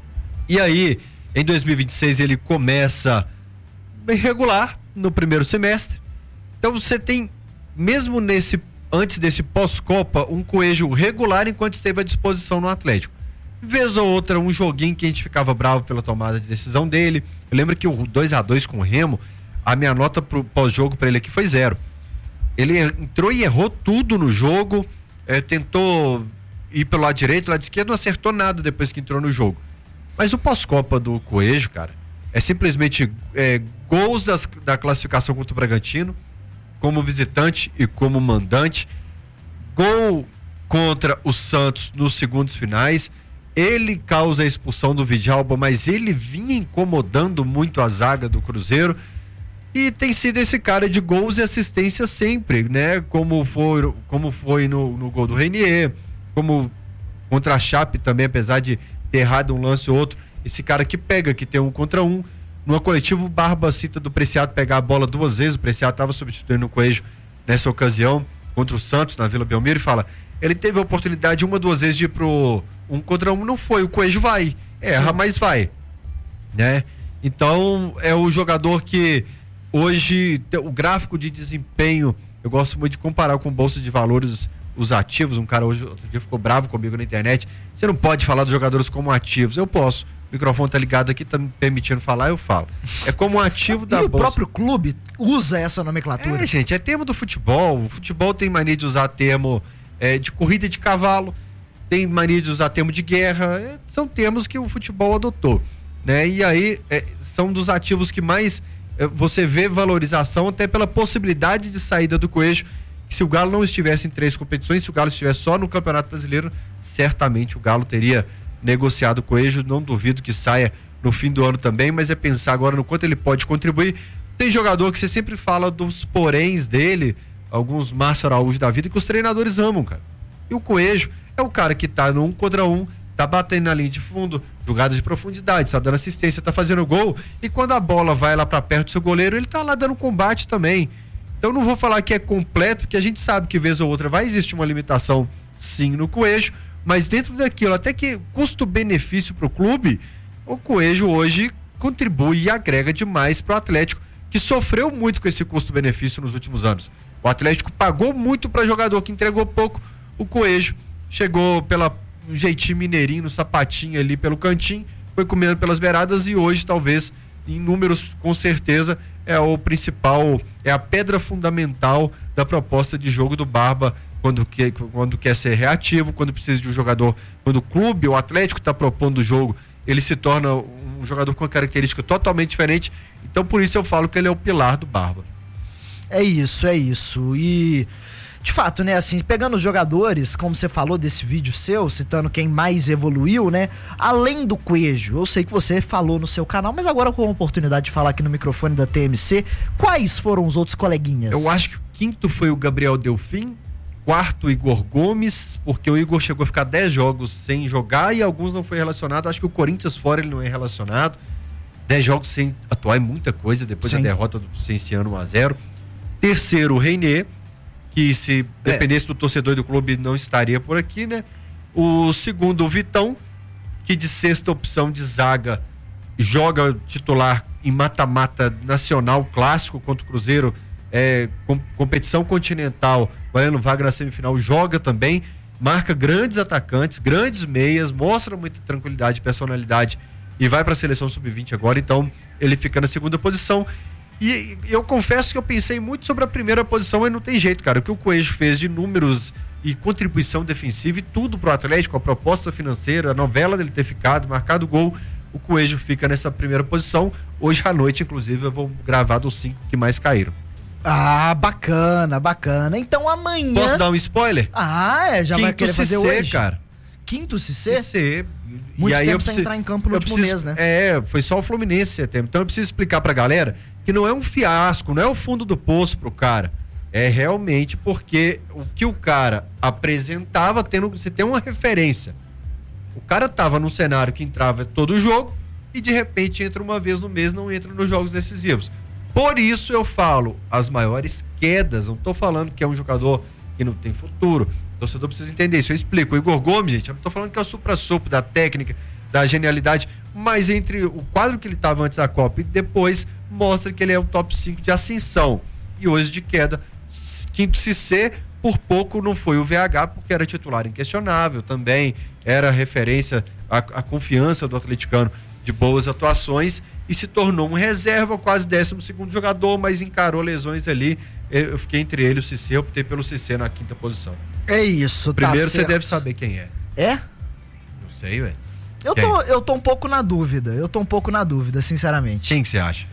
E aí, em 2026, ele começa irregular no primeiro semestre. Então você tem, mesmo antes desse pós-Copa, um Coelho regular enquanto esteve à disposição no Atlético. Vez ou outra, um joguinho que a gente ficava bravo pela tomada de decisão dele. Eu lembro que o 2-2 com o Remo, a minha nota pro pós-jogo para ele aqui foi 0. Ele entrou e errou tudo no jogo, tentou ir pelo lado direito, lado esquerdo, não acertou nada depois que entrou no jogo. Mas o pós-Copa do Coelho, cara, é simplesmente gols da classificação contra o Bragantino, como visitante e como mandante, gol contra o Santos nos segundos finais. Ele causa a expulsão do Vidalba, mas ele vinha incomodando muito a zaga do Cruzeiro e tem sido esse cara de gols e assistência sempre, né? Como foi no gol do Reinier, como contra a Chape também, apesar de ter errado um lance ou outro, esse cara que pega, que tem 1 contra 1. Numa coletiva, o Barba cita do Preciado pegar a bola 2 vezes, o Preciado estava substituindo o Coelho nessa ocasião contra o Santos na Vila Belmiro, e fala, ele teve a oportunidade 1 ou 2 vezes de ir pro 1 contra 1, não foi, o Coelho vai, erra, mas vai, né? Então é o jogador que hoje, o gráfico de desempenho, eu gosto muito de comparar com Bolsa de Valores, os ativos. Um cara hoje, outro dia, ficou bravo comigo na internet. Você não pode falar dos jogadores como ativos. Eu posso. O microfone tá ligado aqui, tá me permitindo falar, eu falo. É como um ativo da Bolsa. E o próprio clube usa essa nomenclatura. Gente, é termo do futebol. O futebol tem mania de usar termo de corrida de cavalo, tem mania de usar termo de guerra. São termos que o futebol adotou, né? E aí, são dos ativos que mais você vê valorização, até pela possibilidade de saída do Coelho. Que se o Galo não estivesse em 3 competições, se o Galo estivesse só no Campeonato Brasileiro, certamente o Galo teria negociado o Coelho. Não duvido que saia no fim do ano também, mas é pensar agora no quanto ele pode contribuir. Tem jogador que você sempre fala dos poréns dele, alguns Márcio Araújo da vida, que os treinadores amam, cara. E o Coelho é o cara que tá no 1 contra 1, tá batendo na linha de fundo, jogada de profundidade, tá dando assistência, tá fazendo gol, e quando a bola vai lá para perto do seu goleiro, ele tá lá dando combate também. Então não vou falar que é completo, porque a gente sabe que vez ou outra vai existir uma limitação sim no Coelho, mas dentro daquilo, até que custo-benefício pro clube, o Coelho hoje contribui e agrega demais pro Atlético, que sofreu muito com esse custo-benefício nos últimos anos. O Atlético pagou muito para jogador que entregou pouco. O Coelho chegou um jeitinho mineirinho, no sapatinho ali pelo cantinho, foi comendo pelas beiradas, e hoje talvez em números com certeza é o principal, é a pedra fundamental da proposta de jogo do Barba quando quer ser reativo, quando precisa de um jogador, quando o clube, o Atlético está propondo o jogo, ele se torna um jogador com uma característica totalmente diferente. Então por isso eu falo que ele é o pilar do Barba. É isso. E de fato, né, assim, pegando os jogadores, como você falou desse vídeo seu, citando quem mais evoluiu, né, além do Coelho, eu sei que você falou no seu canal, mas agora com a oportunidade de falar aqui no microfone da TMC, quais foram os outros coleguinhas? Eu acho que o quinto foi o Gabriel Delfim, quarto o Igor Gomes, porque o Igor chegou a ficar 10 jogos sem jogar e alguns não foi relacionado. Acho que o Corinthians fora ele não é relacionado. 10 jogos sem atuar é muita coisa, depois da derrota do Cienciano 1-0. Terceiro, o Reinier, que se dependesse do torcedor do clube não estaria por aqui, né? O segundo, o Vitão, que de sexta opção de zaga joga titular em mata-mata nacional clássico contra o Cruzeiro, competição continental, valendo vaga na semifinal, joga também, marca grandes atacantes, grandes meias, mostra muita tranquilidade, personalidade e vai para a seleção sub-20 agora, então ele fica na segunda posição. E eu confesso que eu pensei muito sobre a primeira posição, mas não tem jeito, cara. O que o Coelho fez de números e contribuição defensiva e tudo pro Atlético, a proposta financeira, a novela dele ter ficado, marcado gol, o Coelho fica nessa primeira posição. Hoje à noite, inclusive, eu vou gravar dos 5 que mais caíram. Ah, bacana. Então amanhã... Posso dar um spoiler? Já Quinto vai querer fazer Cissé, hoje? Cara. Quinto Cissé? Cissé. Muito e aí tempo sem entrar em campo no último mês, né? Foi só o Fluminense esse tempo. Então eu preciso explicar pra galera que não é um fiasco, não é o fundo do poço pro cara. É realmente porque o que o cara apresentava, você tem uma referência. O cara tava num cenário que entrava todo jogo e de repente entra uma vez no mês, não entra nos jogos decisivos. Por isso eu falo, as maiores quedas, não tô falando que é um jogador que não tem futuro. O torcedor precisa entender isso, eu explico. O Igor Gomes, gente, eu não tô falando que é o supra-supo da técnica, da genialidade, mas entre o quadro que ele estava antes da Copa e depois, mostra que ele é o top 5 de ascensão. E hoje de queda, quinto Cissé, por pouco não foi o VH, porque era titular inquestionável também, era referência à confiança do atleticano de boas atuações e se tornou um reserva, quase 12º jogador, mas encarou lesões ali. Eu fiquei entre ele e o Cissé, eu optei pelo Cissé na quinta posição. É isso, primeiro tá você deve saber quem é. É? Não sei, ué. Eu tô um pouco na dúvida, sinceramente. Quem que você acha?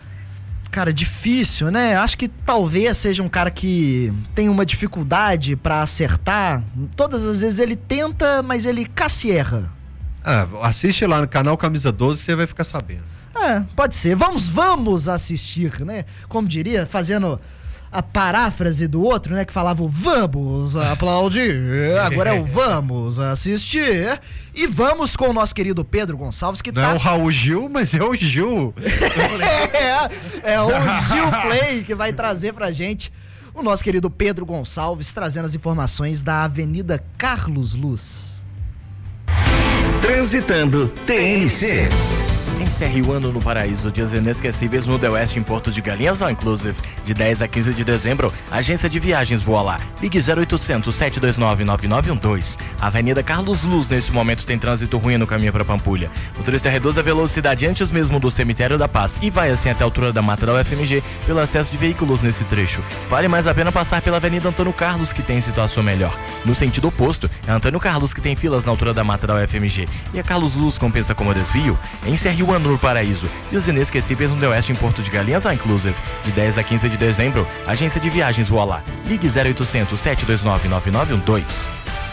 Cara, difícil, né? Acho que talvez seja um cara que tem uma dificuldade pra acertar. Todas as vezes ele tenta, mas ele casi erra. Assiste lá no canal Camisa 12 você vai ficar sabendo. Pode ser. Vamos assistir, né? Como diria, fazendo a paráfrase do outro, né? Que falava o vamos aplaudir, agora é o vamos assistir. E vamos com o nosso querido Pedro Gonçalves, que não é o Raul Gil, mas é o Gil. é o Gil Play que vai trazer pra gente o nosso querido Pedro Gonçalves, trazendo as informações da Avenida Carlos Luz. Transitando TMC. Encerre o ano no paraíso, dias inesquecíveis no The West em Porto de Galinhas All Inclusive. De 10 a 15 de dezembro, agência de viagens voa lá. Ligue 0800 729 9912. Avenida Carlos Luz, nesse momento tem trânsito ruim no caminho para Pampulha. O motorista reduz a velocidade antes mesmo do Cemitério da Paz e vai assim até a altura da Mata da UFMG pelo acesso de veículos nesse trecho. Vale mais a pena passar pela Avenida Antônio Carlos, que tem situação melhor. No sentido oposto, é Antônio Carlos que tem filas na altura da Mata da UFMG. E a Carlos Luz compensa como desvio. Encerre o ano no paraíso. Dias inesquecíveis no The West em Porto de Galinhas All Inclusive. De 10 a 15 de dezembro, agência de viagens voa lá. Ligue 0800 729 9912.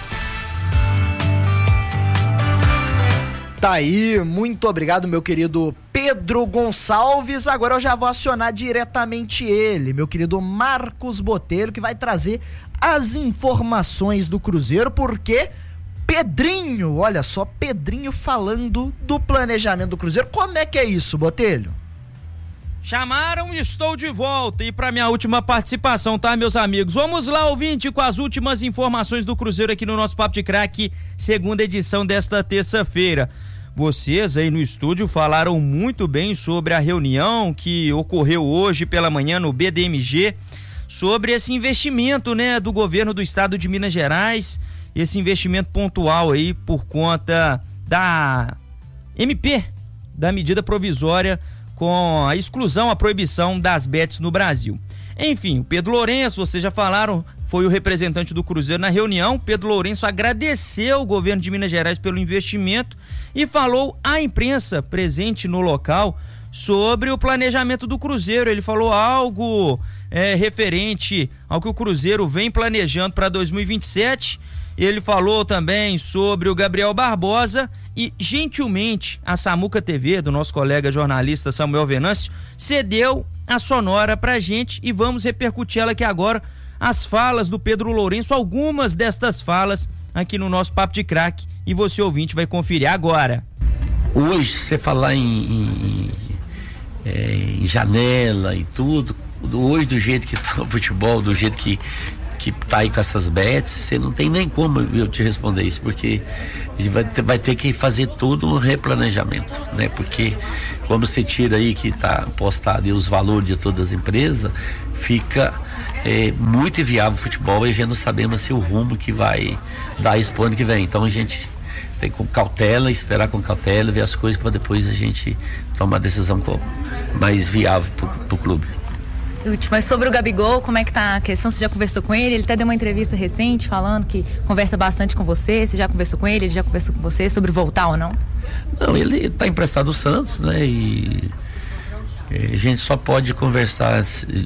Tá aí, muito obrigado, meu querido Pedro Gonçalves. Agora eu já vou acionar diretamente ele, meu querido Marcos Botelho, que vai trazer as informações do Cruzeiro, porque Pedrinho, olha só, Pedrinho falando do planejamento do Cruzeiro. Como é que é isso, Botelho? Chamaram e estou de volta. E para minha última participação, tá, meus amigos? Vamos lá, ouvinte, com as últimas informações do Cruzeiro aqui no nosso Papo de Craque, segunda edição desta terça-feira. Vocês aí no estúdio falaram muito bem sobre a reunião que ocorreu hoje pela manhã no BDMG, sobre esse investimento, né, do governo do estado de Minas Gerais, esse investimento pontual aí por conta da MP, da medida provisória com a exclusão, a proibição das bets no Brasil. Enfim, o Pedro Lourenço, vocês já falaram, foi o representante do Cruzeiro na reunião. Pedro Lourenço agradeceu o governo de Minas Gerais pelo investimento e falou à imprensa presente no local sobre o planejamento do Cruzeiro. Ele falou algo referente ao que o Cruzeiro vem planejando para 2027. Ele falou também sobre o Gabriel Barbosa e, gentilmente, a Samuca TV, do nosso colega jornalista Samuel Venâncio, cedeu a sonora pra gente e vamos repercutir ela aqui agora, as falas do Pedro Lourenço, algumas destas falas aqui no nosso Papo de Craque, e você, ouvinte, vai conferir agora. Hoje, você falar em janela e tudo, hoje do jeito que tá o futebol, do jeito que tá aí com essas bets, você não tem nem como eu te responder isso, porque vai ter que fazer todo um replanejamento, né? Porque quando você tira aí que tá postado aí os valores de todas as empresas, fica muito inviável o futebol e a gente não sabemos se o rumo que vai dar isso pro ano que vem. Então a gente tem com cautela, esperar com cautela, ver as coisas para depois a gente tomar a decisão mais viável pro clube. Mas sobre o Gabigol, como é que tá a questão? Você já conversou com ele? Ele até deu uma entrevista recente falando que conversa bastante com você. Você já conversou com ele? Ele já conversou com você sobre voltar ou não? Não, ele tá emprestado ao Santos, né? E a gente só pode conversar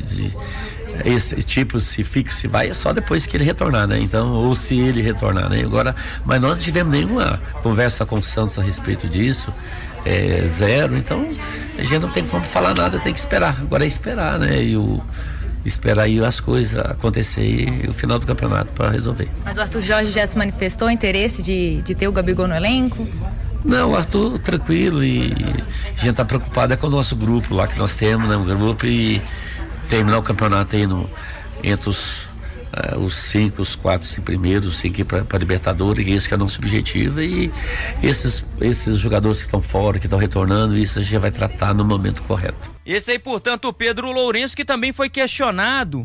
esse tipo, se fica, se vai, é só depois que ele retornar, né? Então, ou se ele retornar, né? Agora, mas nós não tivemos nenhuma conversa com o Santos a respeito disso. Zero, então a gente não tem como falar nada, tem que esperar. Agora é esperar, né? Esperar aí as coisas acontecer e o final do campeonato para resolver. Mas o Arthur Jorge já se manifestou o interesse de ter o Gabigol no elenco? Não, o Arthur tranquilo, e a gente tá preocupado com o nosso grupo lá que nós temos, né? Um grupo, e terminar o campeonato aí entre os 5, os 4 primeiros, 5 para Libertadores, e esse que é o nosso objetivo. E esses jogadores que estão fora, que estão retornando, isso a gente vai tratar no momento correto. Esse aí, portanto, o Pedro Lourenço, que também foi questionado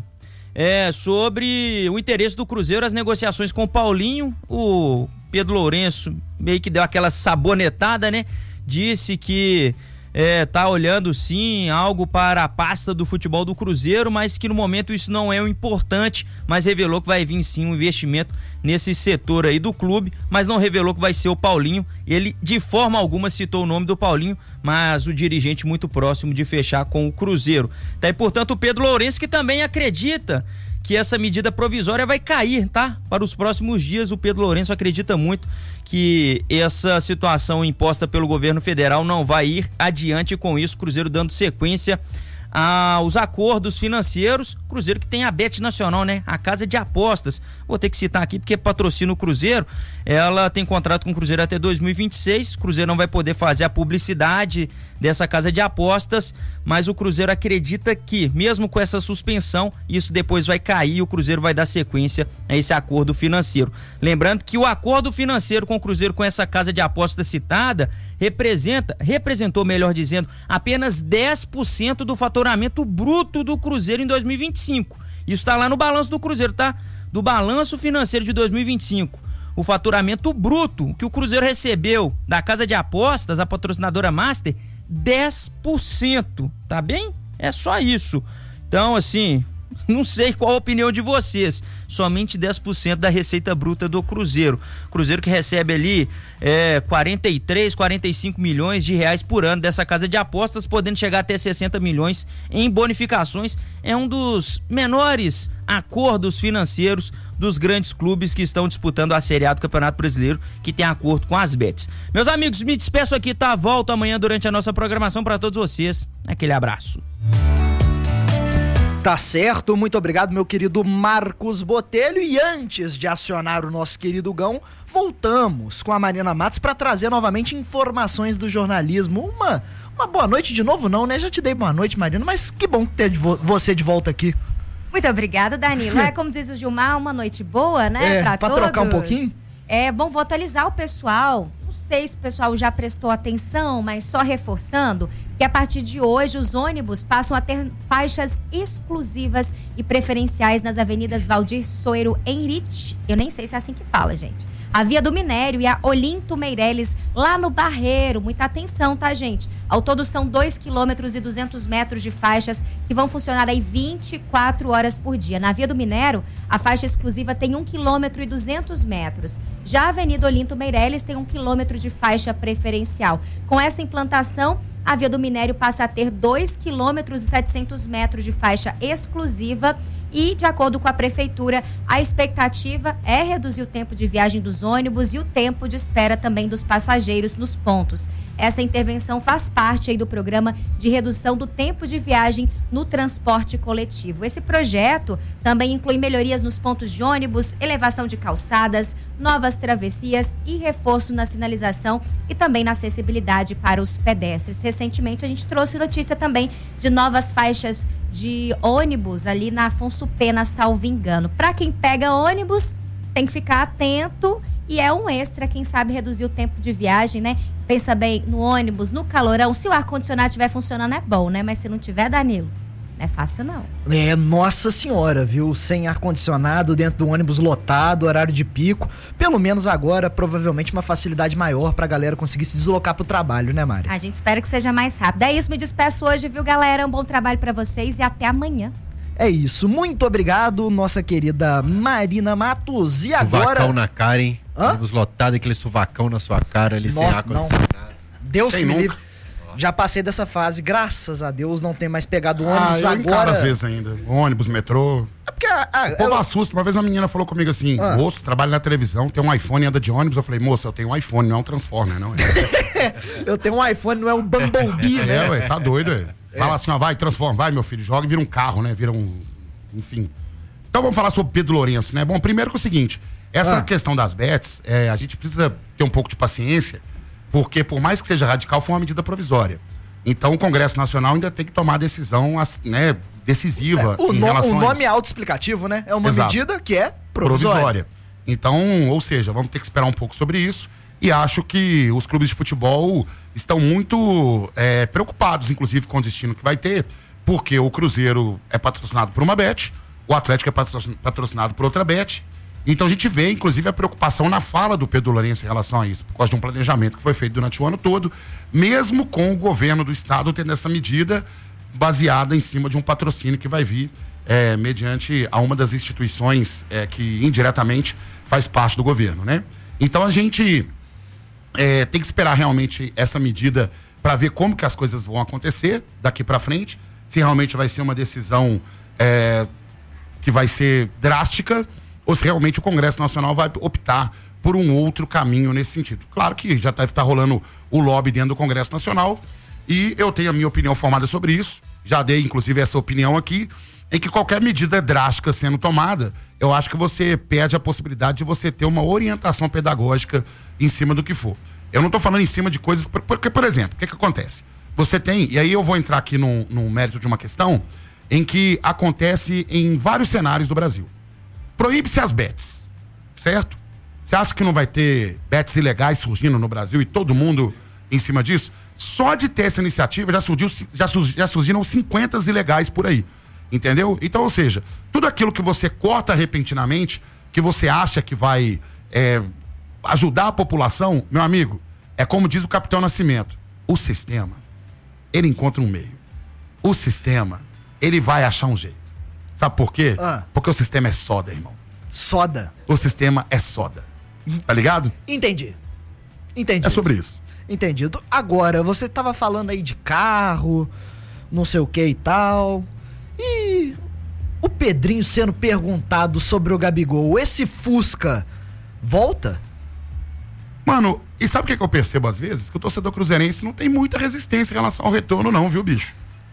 sobre o interesse do Cruzeiro, as negociações com o Paulinho. O Pedro Lourenço meio que deu aquela sabonetada, né? Disse que tá olhando sim algo para a pasta do futebol do Cruzeiro, mas que no momento isso não é o importante, mas revelou que vai vir sim um investimento nesse setor aí do clube, mas não revelou que vai ser o Paulinho. Ele de forma alguma citou o nome do Paulinho, mas o dirigente muito próximo de fechar com o Cruzeiro. Tá aí, portanto, o Pedro Lourenço, que também acredita que essa medida provisória vai cair, tá? Para os próximos dias. O Pedro Lourenço acredita muito que essa situação imposta pelo governo federal não vai ir adiante com isso. Cruzeiro dando sequência aos acordos financeiros. Cruzeiro que tem a Bet Nacional, né? A casa de apostas. Vou ter que citar aqui porque patrocina o Cruzeiro. Ela tem contrato com o Cruzeiro até 2026. O Cruzeiro não vai poder fazer a publicidade dessa casa de apostas, mas o Cruzeiro acredita que, mesmo com essa suspensão, isso depois vai cair e o Cruzeiro vai dar sequência a esse acordo financeiro. Lembrando que o acordo financeiro com o Cruzeiro, com essa casa de apostas citada, representou, melhor dizendo, apenas 10% do faturamento bruto do Cruzeiro em 2025. Isso está lá no balanço do Cruzeiro, tá? Do balanço financeiro de 2025. O faturamento bruto que o Cruzeiro recebeu da casa de apostas, a patrocinadora Master, 10%, tá bem? É só isso. Então, assim, não sei qual a opinião de vocês. Somente 10% da receita bruta do Cruzeiro. Cruzeiro que recebe ali 43, 45 milhões de reais por ano dessa casa de apostas, podendo chegar até 60 milhões em bonificações. É um dos menores acordos financeiros dos grandes clubes que estão disputando a Série A do Campeonato Brasileiro, que tem acordo com as bets. Meus amigos, me despeço aqui, tá? Volto amanhã durante a nossa programação para todos vocês. Aquele abraço. Tá certo, muito obrigado, meu querido Marcos Botelho. E antes de acionar o nosso querido Gão, voltamos com a Marina Matos para trazer novamente informações do jornalismo. Uma boa noite de novo, não, né? Já te dei boa noite, Marina, mas que bom ter você de volta aqui. Muito obrigada, Danilo. Como diz o Gilmar, uma noite boa, né? Pra todos. Trocar um pouquinho? Bom, vou atualizar o pessoal. Não sei se o pessoal já prestou atenção, mas só reforçando que a partir de hoje os ônibus passam a ter faixas exclusivas e preferenciais nas avenidas Valdir Soeiro Henrique. Eu nem sei se é assim que fala, gente. A Via do Minério e a Olinto Meireles, lá no Barreiro. Muita atenção, tá, gente? Ao todo são 2 quilômetros e 200 metros de faixas que vão funcionar aí 24 horas por dia. Na Via do Minério, a faixa exclusiva tem 1 quilômetro e 200 metros. Já a Avenida Olinto Meireles tem 1 quilômetro de faixa preferencial. Com essa implantação, a Via do Minério passa a ter 2 quilômetros e 700 metros de faixa exclusiva e, de acordo com a Prefeitura, a expectativa é reduzir o tempo de viagem dos ônibus e o tempo de espera também dos passageiros nos pontos. Essa intervenção faz parte aí do programa de redução do tempo de viagem no transporte coletivo. Esse projeto também inclui melhorias nos pontos de ônibus, elevação de calçadas, novas travessias e reforço na sinalização e também na acessibilidade para os pedestres. Recentemente a gente trouxe notícia também de novas faixas de ônibus ali na Afonso Pena, salvo engano. Para quem pega ônibus, tem que ficar atento e é um extra, quem sabe reduzir o tempo de viagem, né? Pensa bem, no ônibus, no calorão, se o ar-condicionado estiver funcionando é bom, né? Mas se não tiver, Danilo, não é fácil não. Nossa senhora, viu? Sem ar-condicionado, dentro do ônibus lotado, horário de pico. Pelo menos agora, provavelmente uma facilidade maior pra galera conseguir se deslocar pro trabalho, né, Mari? A gente espera que seja mais rápido. É isso, me despeço hoje, viu, galera? Um bom trabalho pra vocês e até amanhã. É isso, muito obrigado, nossa querida Marina Matos. E agora... Suvacão na cara, hein? Ônibus lotado, aquele suvacão na sua cara ali, sem ar-condicionado. Deus que me livre. Já passei dessa fase, graças a Deus, não tem mais pegado ônibus eu agora. encaro às vezes ainda. Ônibus, metrô. É porque, o povo assusta. Uma vez uma menina falou comigo assim: moço, trabalha na televisão, tem um iPhone e anda de ônibus. Eu falei, moça, eu tenho um iPhone, não é um Transformer, não. Eu tenho um iPhone, não é um Bumblebee, né? Ué, tá doido, ué. Fala assim, ó, vai, transforma, vai, meu filho, joga e vira um carro, né? Vira um. Enfim. Então vamos falar sobre Pedro Lourenço, né? Bom, primeiro que é o seguinte: essa questão das bets, a gente precisa ter um pouco de paciência, porque por mais que seja radical, foi uma medida provisória. Então o Congresso Nacional ainda tem que tomar a decisão, né, decisiva. O nome é autoexplicativo, né? É uma medida que é provisória. Então, ou seja, vamos ter que esperar um pouco sobre isso. E acho que os clubes de futebol estão muito preocupados, inclusive, com o destino que vai ter, porque o Cruzeiro é patrocinado por uma bet, o Atlético é patrocinado por outra bet. Então a gente vê, inclusive, a preocupação na fala do Pedro Lourenço em relação a isso, por causa de um planejamento que foi feito durante o ano todo, mesmo com o governo do estado tendo essa medida baseada em cima de um patrocínio que vai vir mediante a uma das instituições que indiretamente faz parte do governo, né? Então a gente tem que esperar realmente essa medida para ver como que as coisas vão acontecer daqui para frente, se realmente vai ser uma decisão que vai ser drástica, ou se realmente o Congresso Nacional vai optar por um outro caminho nesse sentido. Claro que já deve estar rolando o lobby dentro do Congresso Nacional e eu tenho a minha opinião formada sobre isso, já dei inclusive essa opinião aqui, em que qualquer medida drástica sendo tomada, eu acho que você perde a possibilidade de você ter uma orientação pedagógica em cima do que for. Eu não estou falando em cima de coisas, porque, por exemplo, o que acontece? Você tem, e aí eu vou entrar aqui no mérito de uma questão, em que acontece em vários cenários do Brasil. Proíbe-se as bets, certo? Você acha que não vai ter bets ilegais surgindo no Brasil e todo mundo em cima disso? Só de ter essa iniciativa já surgiram 50 ilegais por aí, entendeu? Então, ou seja, tudo aquilo que você corta repentinamente, que você acha que vai ajudar a população, meu amigo, é como diz o Capitão Nascimento, o sistema, ele encontra um meio. O sistema, ele vai achar um jeito. Sabe por quê? Porque o sistema é soda, irmão. Soda? O sistema é soda. Tá ligado? Entendi. É sobre isso. Entendido. Agora, você tava falando aí de carro, não sei o que e tal. E o Pedrinho sendo perguntado sobre o Gabigol, esse Fusca volta? Mano, e sabe o que eu percebo às vezes? Que o torcedor cruzeirense não tem muita resistência em relação ao retorno não, viu, bicho?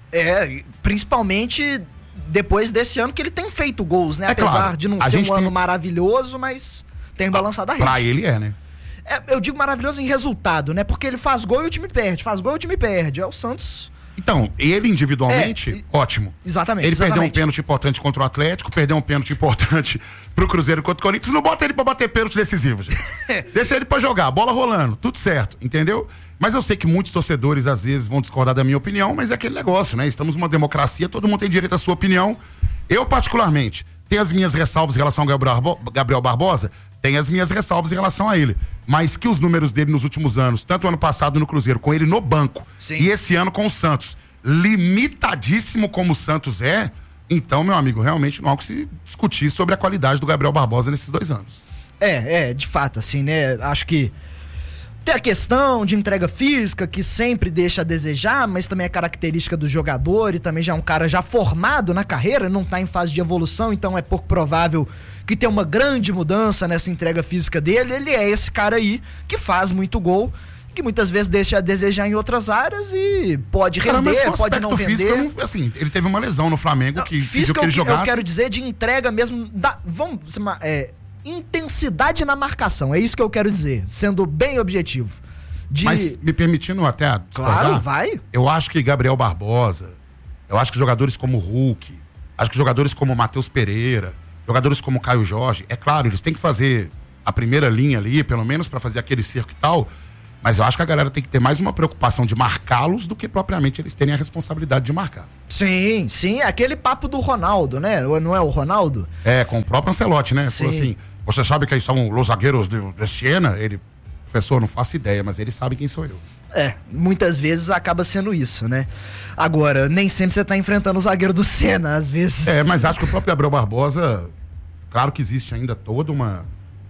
Principalmente depois desse ano que ele tem feito gols, né? Apesar claro, de não ser um ano maravilhoso, mas tem balançado a rede. Pra ele né? Eu digo maravilhoso em resultado, né? Porque ele faz gol e o time perde, faz gol e o time perde. É o Santos. Então, ele individualmente, ótimo. Exatamente. Ele perdeu um pênalti importante contra o Atlético, perdeu um pênalti importante pro Cruzeiro contra o Corinthians. Não bota ele pra bater pênalti decisivo, gente. Deixa ele pra jogar, bola rolando, tudo certo, entendeu? Mas eu sei que muitos torcedores às vezes vão discordar da minha opinião, mas é aquele negócio, né? Estamos numa democracia, todo mundo tem direito à sua opinião. Eu, particularmente, Tem as minhas ressalvas em relação ao Gabriel Barbosa? Tem as minhas ressalvas em relação a ele. Mas que os números dele nos últimos anos, tanto ano passado no Cruzeiro, com ele no banco, e esse ano com o Santos, limitadíssimo como o Santos é, então, meu amigo, realmente não há o que se discutir sobre a qualidade do Gabriel Barbosa nesses 2 anos. De fato, assim, né? Acho que tem a questão de entrega física, que sempre deixa a desejar, mas também é característica do jogador, e também já é um cara já formado na carreira, não tá em fase de evolução, então é pouco provável que tenha uma grande mudança nessa entrega física dele. Ele é esse cara aí que faz muito gol, que muitas vezes deixa a desejar em outras áreas e pode render, pode não render. Físico, assim, ele teve uma lesão no Flamengo que físico que ele jogasse. Eu quero dizer de entrega mesmo, intensidade na marcação, é isso que eu quero dizer, sendo bem objetivo. Mas me permitindo até discordar, claro, vai. Eu acho que Gabriel Barbosa, eu acho que jogadores como Hulk, acho que jogadores como Matheus Pereira, jogadores como Caio Jorge, é claro, eles têm que fazer a primeira linha ali, pelo menos para fazer aquele cerco e tal, mas eu acho que a galera tem que ter mais uma preocupação de marcá-los do que propriamente eles terem a responsabilidade de marcar. Sim, aquele papo do Ronaldo, né? Não é o Ronaldo? Com o próprio Ancelotti, né? Falou assim, você sabe quem são os zagueiros de Siena? Ele, professor, não faço ideia, mas eles sabem quem sou eu. Muitas vezes acaba sendo isso, né? Agora, nem sempre você tá enfrentando o zagueiro do Siena, às vezes. Mas acho que o próprio Gabriel Barbosa, claro que existe ainda toda uma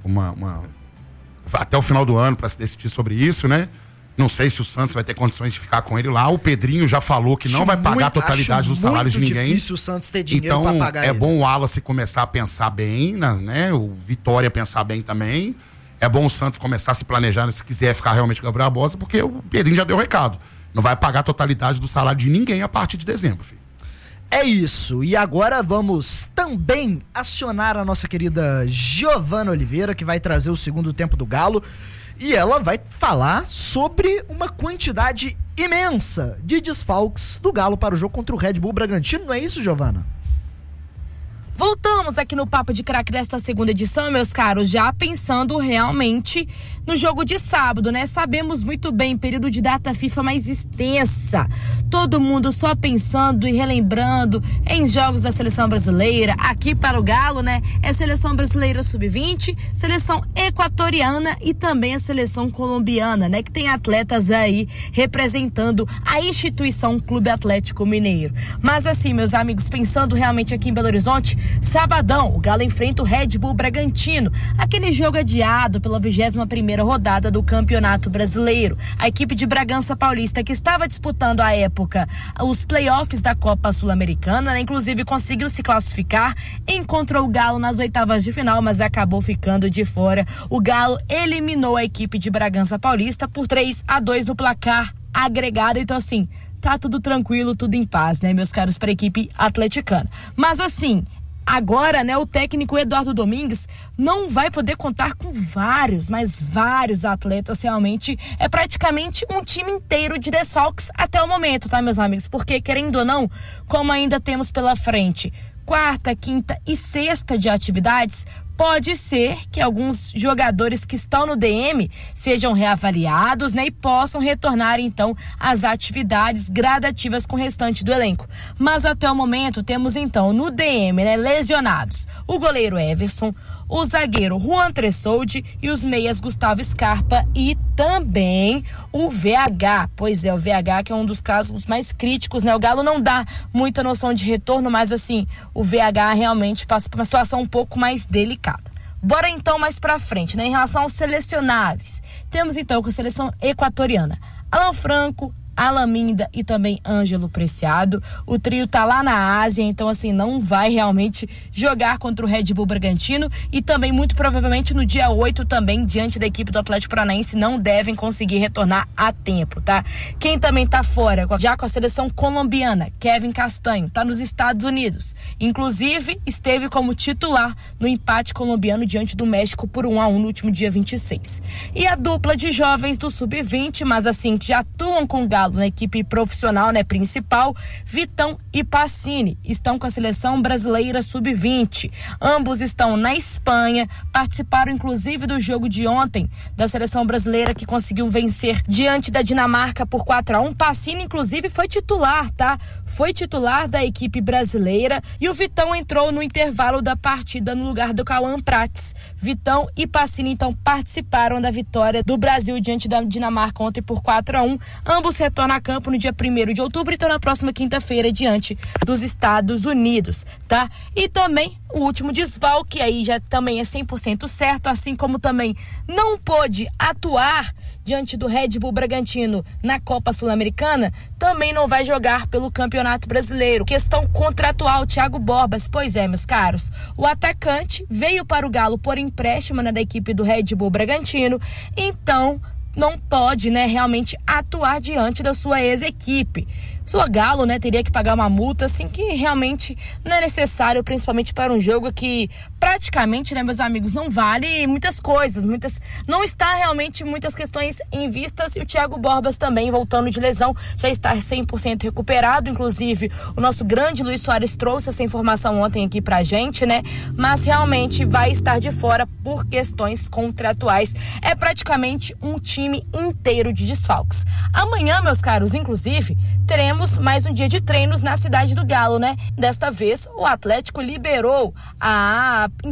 até o final do ano para se decidir sobre isso, né? Não sei se o Santos vai ter condições de ficar com ele lá. O Pedrinho já falou que não vai pagar a totalidade dos salários de ninguém. É difícil o Santos ter dinheiro então, pra pagar ele. Bom o Wallace começar a pensar bem, né? O Vitória pensar bem também. É bom o Santos começar a se planejar se quiser ficar realmente com o Gabriel Barbosa, porque o Pedrinho já deu o recado. Não vai pagar a totalidade do salário de ninguém a partir de dezembro, filho. É isso, e agora vamos também acionar a nossa querida Giovana Oliveira, que vai trazer o segundo tempo do Galo, e ela vai falar sobre uma quantidade imensa de desfalques do Galo para o jogo contra o Red Bull Bragantino, não é isso, Giovana? Voltamos aqui no Papo de Craque desta segunda edição, meus caros, já pensando realmente no jogo de sábado, né? Sabemos muito bem, período de data FIFA mais extensa. Todo mundo só pensando e relembrando em jogos da seleção brasileira. Aqui para o Galo, né? É seleção brasileira sub-20, seleção equatoriana e também a seleção colombiana, né? Que tem atletas aí representando a instituição Clube Atlético Mineiro. Mas assim, meus amigos, pensando realmente aqui em Belo Horizonte, sabadão, o Galo enfrenta o Red Bull Bragantino, aquele jogo adiado pela 21ª rodada do Campeonato Brasileiro. A equipe de Bragança Paulista, que estava disputando à época os playoffs da Copa Sul-Americana, né? Inclusive conseguiu se classificar, encontrou o Galo nas oitavas de final, mas acabou ficando de fora. O Galo eliminou a equipe de Bragança Paulista por 3-2 no placar agregado, então assim, tá tudo tranquilo, tudo em paz, né, meus caros, para a equipe atleticana. Mas assim, agora, né, o técnico Eduardo Domingues não vai poder contar com vários atletas, realmente é praticamente um time inteiro de desfalques até o momento, tá, meus amigos? Porque, querendo ou não, como ainda temos pela frente quarta, quinta e sexta de atividades, pode ser que alguns jogadores que estão no DM sejam reavaliados, né, e possam retornar então às atividades gradativas com o restante do elenco. Mas até o momento temos então no DM, né, lesionados o goleiro Everson, o zagueiro Juan Tressoldi e os meias Gustavo Scarpa e também o VH. Pois é, o VH que é um dos casos mais críticos, né? O Galo não dá muita noção de retorno, mas assim, o VH realmente passa por uma situação um pouco mais delicada. Bora então mais pra frente, né? Em relação aos selecionáveis, temos então com a seleção equatoriana Alan Franco, Alan Minda e também Ângelo Preciado. O trio tá lá na Ásia, então assim, não vai realmente jogar contra o Red Bull Bragantino e também muito provavelmente no dia 8 também, diante da equipe do Atlético Paranaense, não devem conseguir retornar a tempo, tá? Quem também tá fora, já com a seleção colombiana, Kevin Castanho, tá nos Estados Unidos. Inclusive, esteve como titular no empate colombiano diante do México por 1-1 no último dia 26. E a dupla de jovens do Sub-20, mas assim, que já atuam com o Galo Galo, na equipe profissional, né, principal, Vitão e Pacini estão com a seleção brasileira sub-20. Ambos estão na Espanha, participaram inclusive do jogo de ontem da seleção brasileira, que conseguiu vencer diante da Dinamarca por 4-1. Pacini inclusive foi titular, tá? Foi titular da equipe brasileira, e o Vitão entrou no intervalo da partida no lugar do Cauã Prates. Vitão e Pacini então participaram da vitória do Brasil diante da Dinamarca ontem por 4-1. Ambos retornam a campo no dia 1º de outubro e estão na próxima quinta-feira diante dos Estados Unidos, tá? E também o último desfalque aí já também é 100% certo, assim como também não pôde atuar diante do Red Bull Bragantino na Copa Sul-Americana, também não vai jogar pelo Campeonato Brasileiro. Questão contratual, Thiago Borbas. Pois é, meus caros, o atacante veio para o Galo por empréstimo, né, da equipe do Red Bull Bragantino, então não pode, né, realmente atuar diante da sua ex-equipe. O Galo, né, teria que pagar uma multa, assim, que realmente não é necessário, principalmente para um jogo que praticamente, né, meus amigos, não vale muitas coisas, não está realmente muitas questões em vistas, e o Thiago Borbas também, voltando de lesão, já está 100% recuperado. Inclusive, o nosso grande Luiz Soares trouxe essa informação ontem aqui pra gente, né, mas realmente vai estar de fora por questões contratuais. É praticamente um time inteiro de desfalques. Amanhã, meus caros, inclusive, teremos mais um dia de treinos na cidade do Galo, né? Desta vez, o Atlético liberou a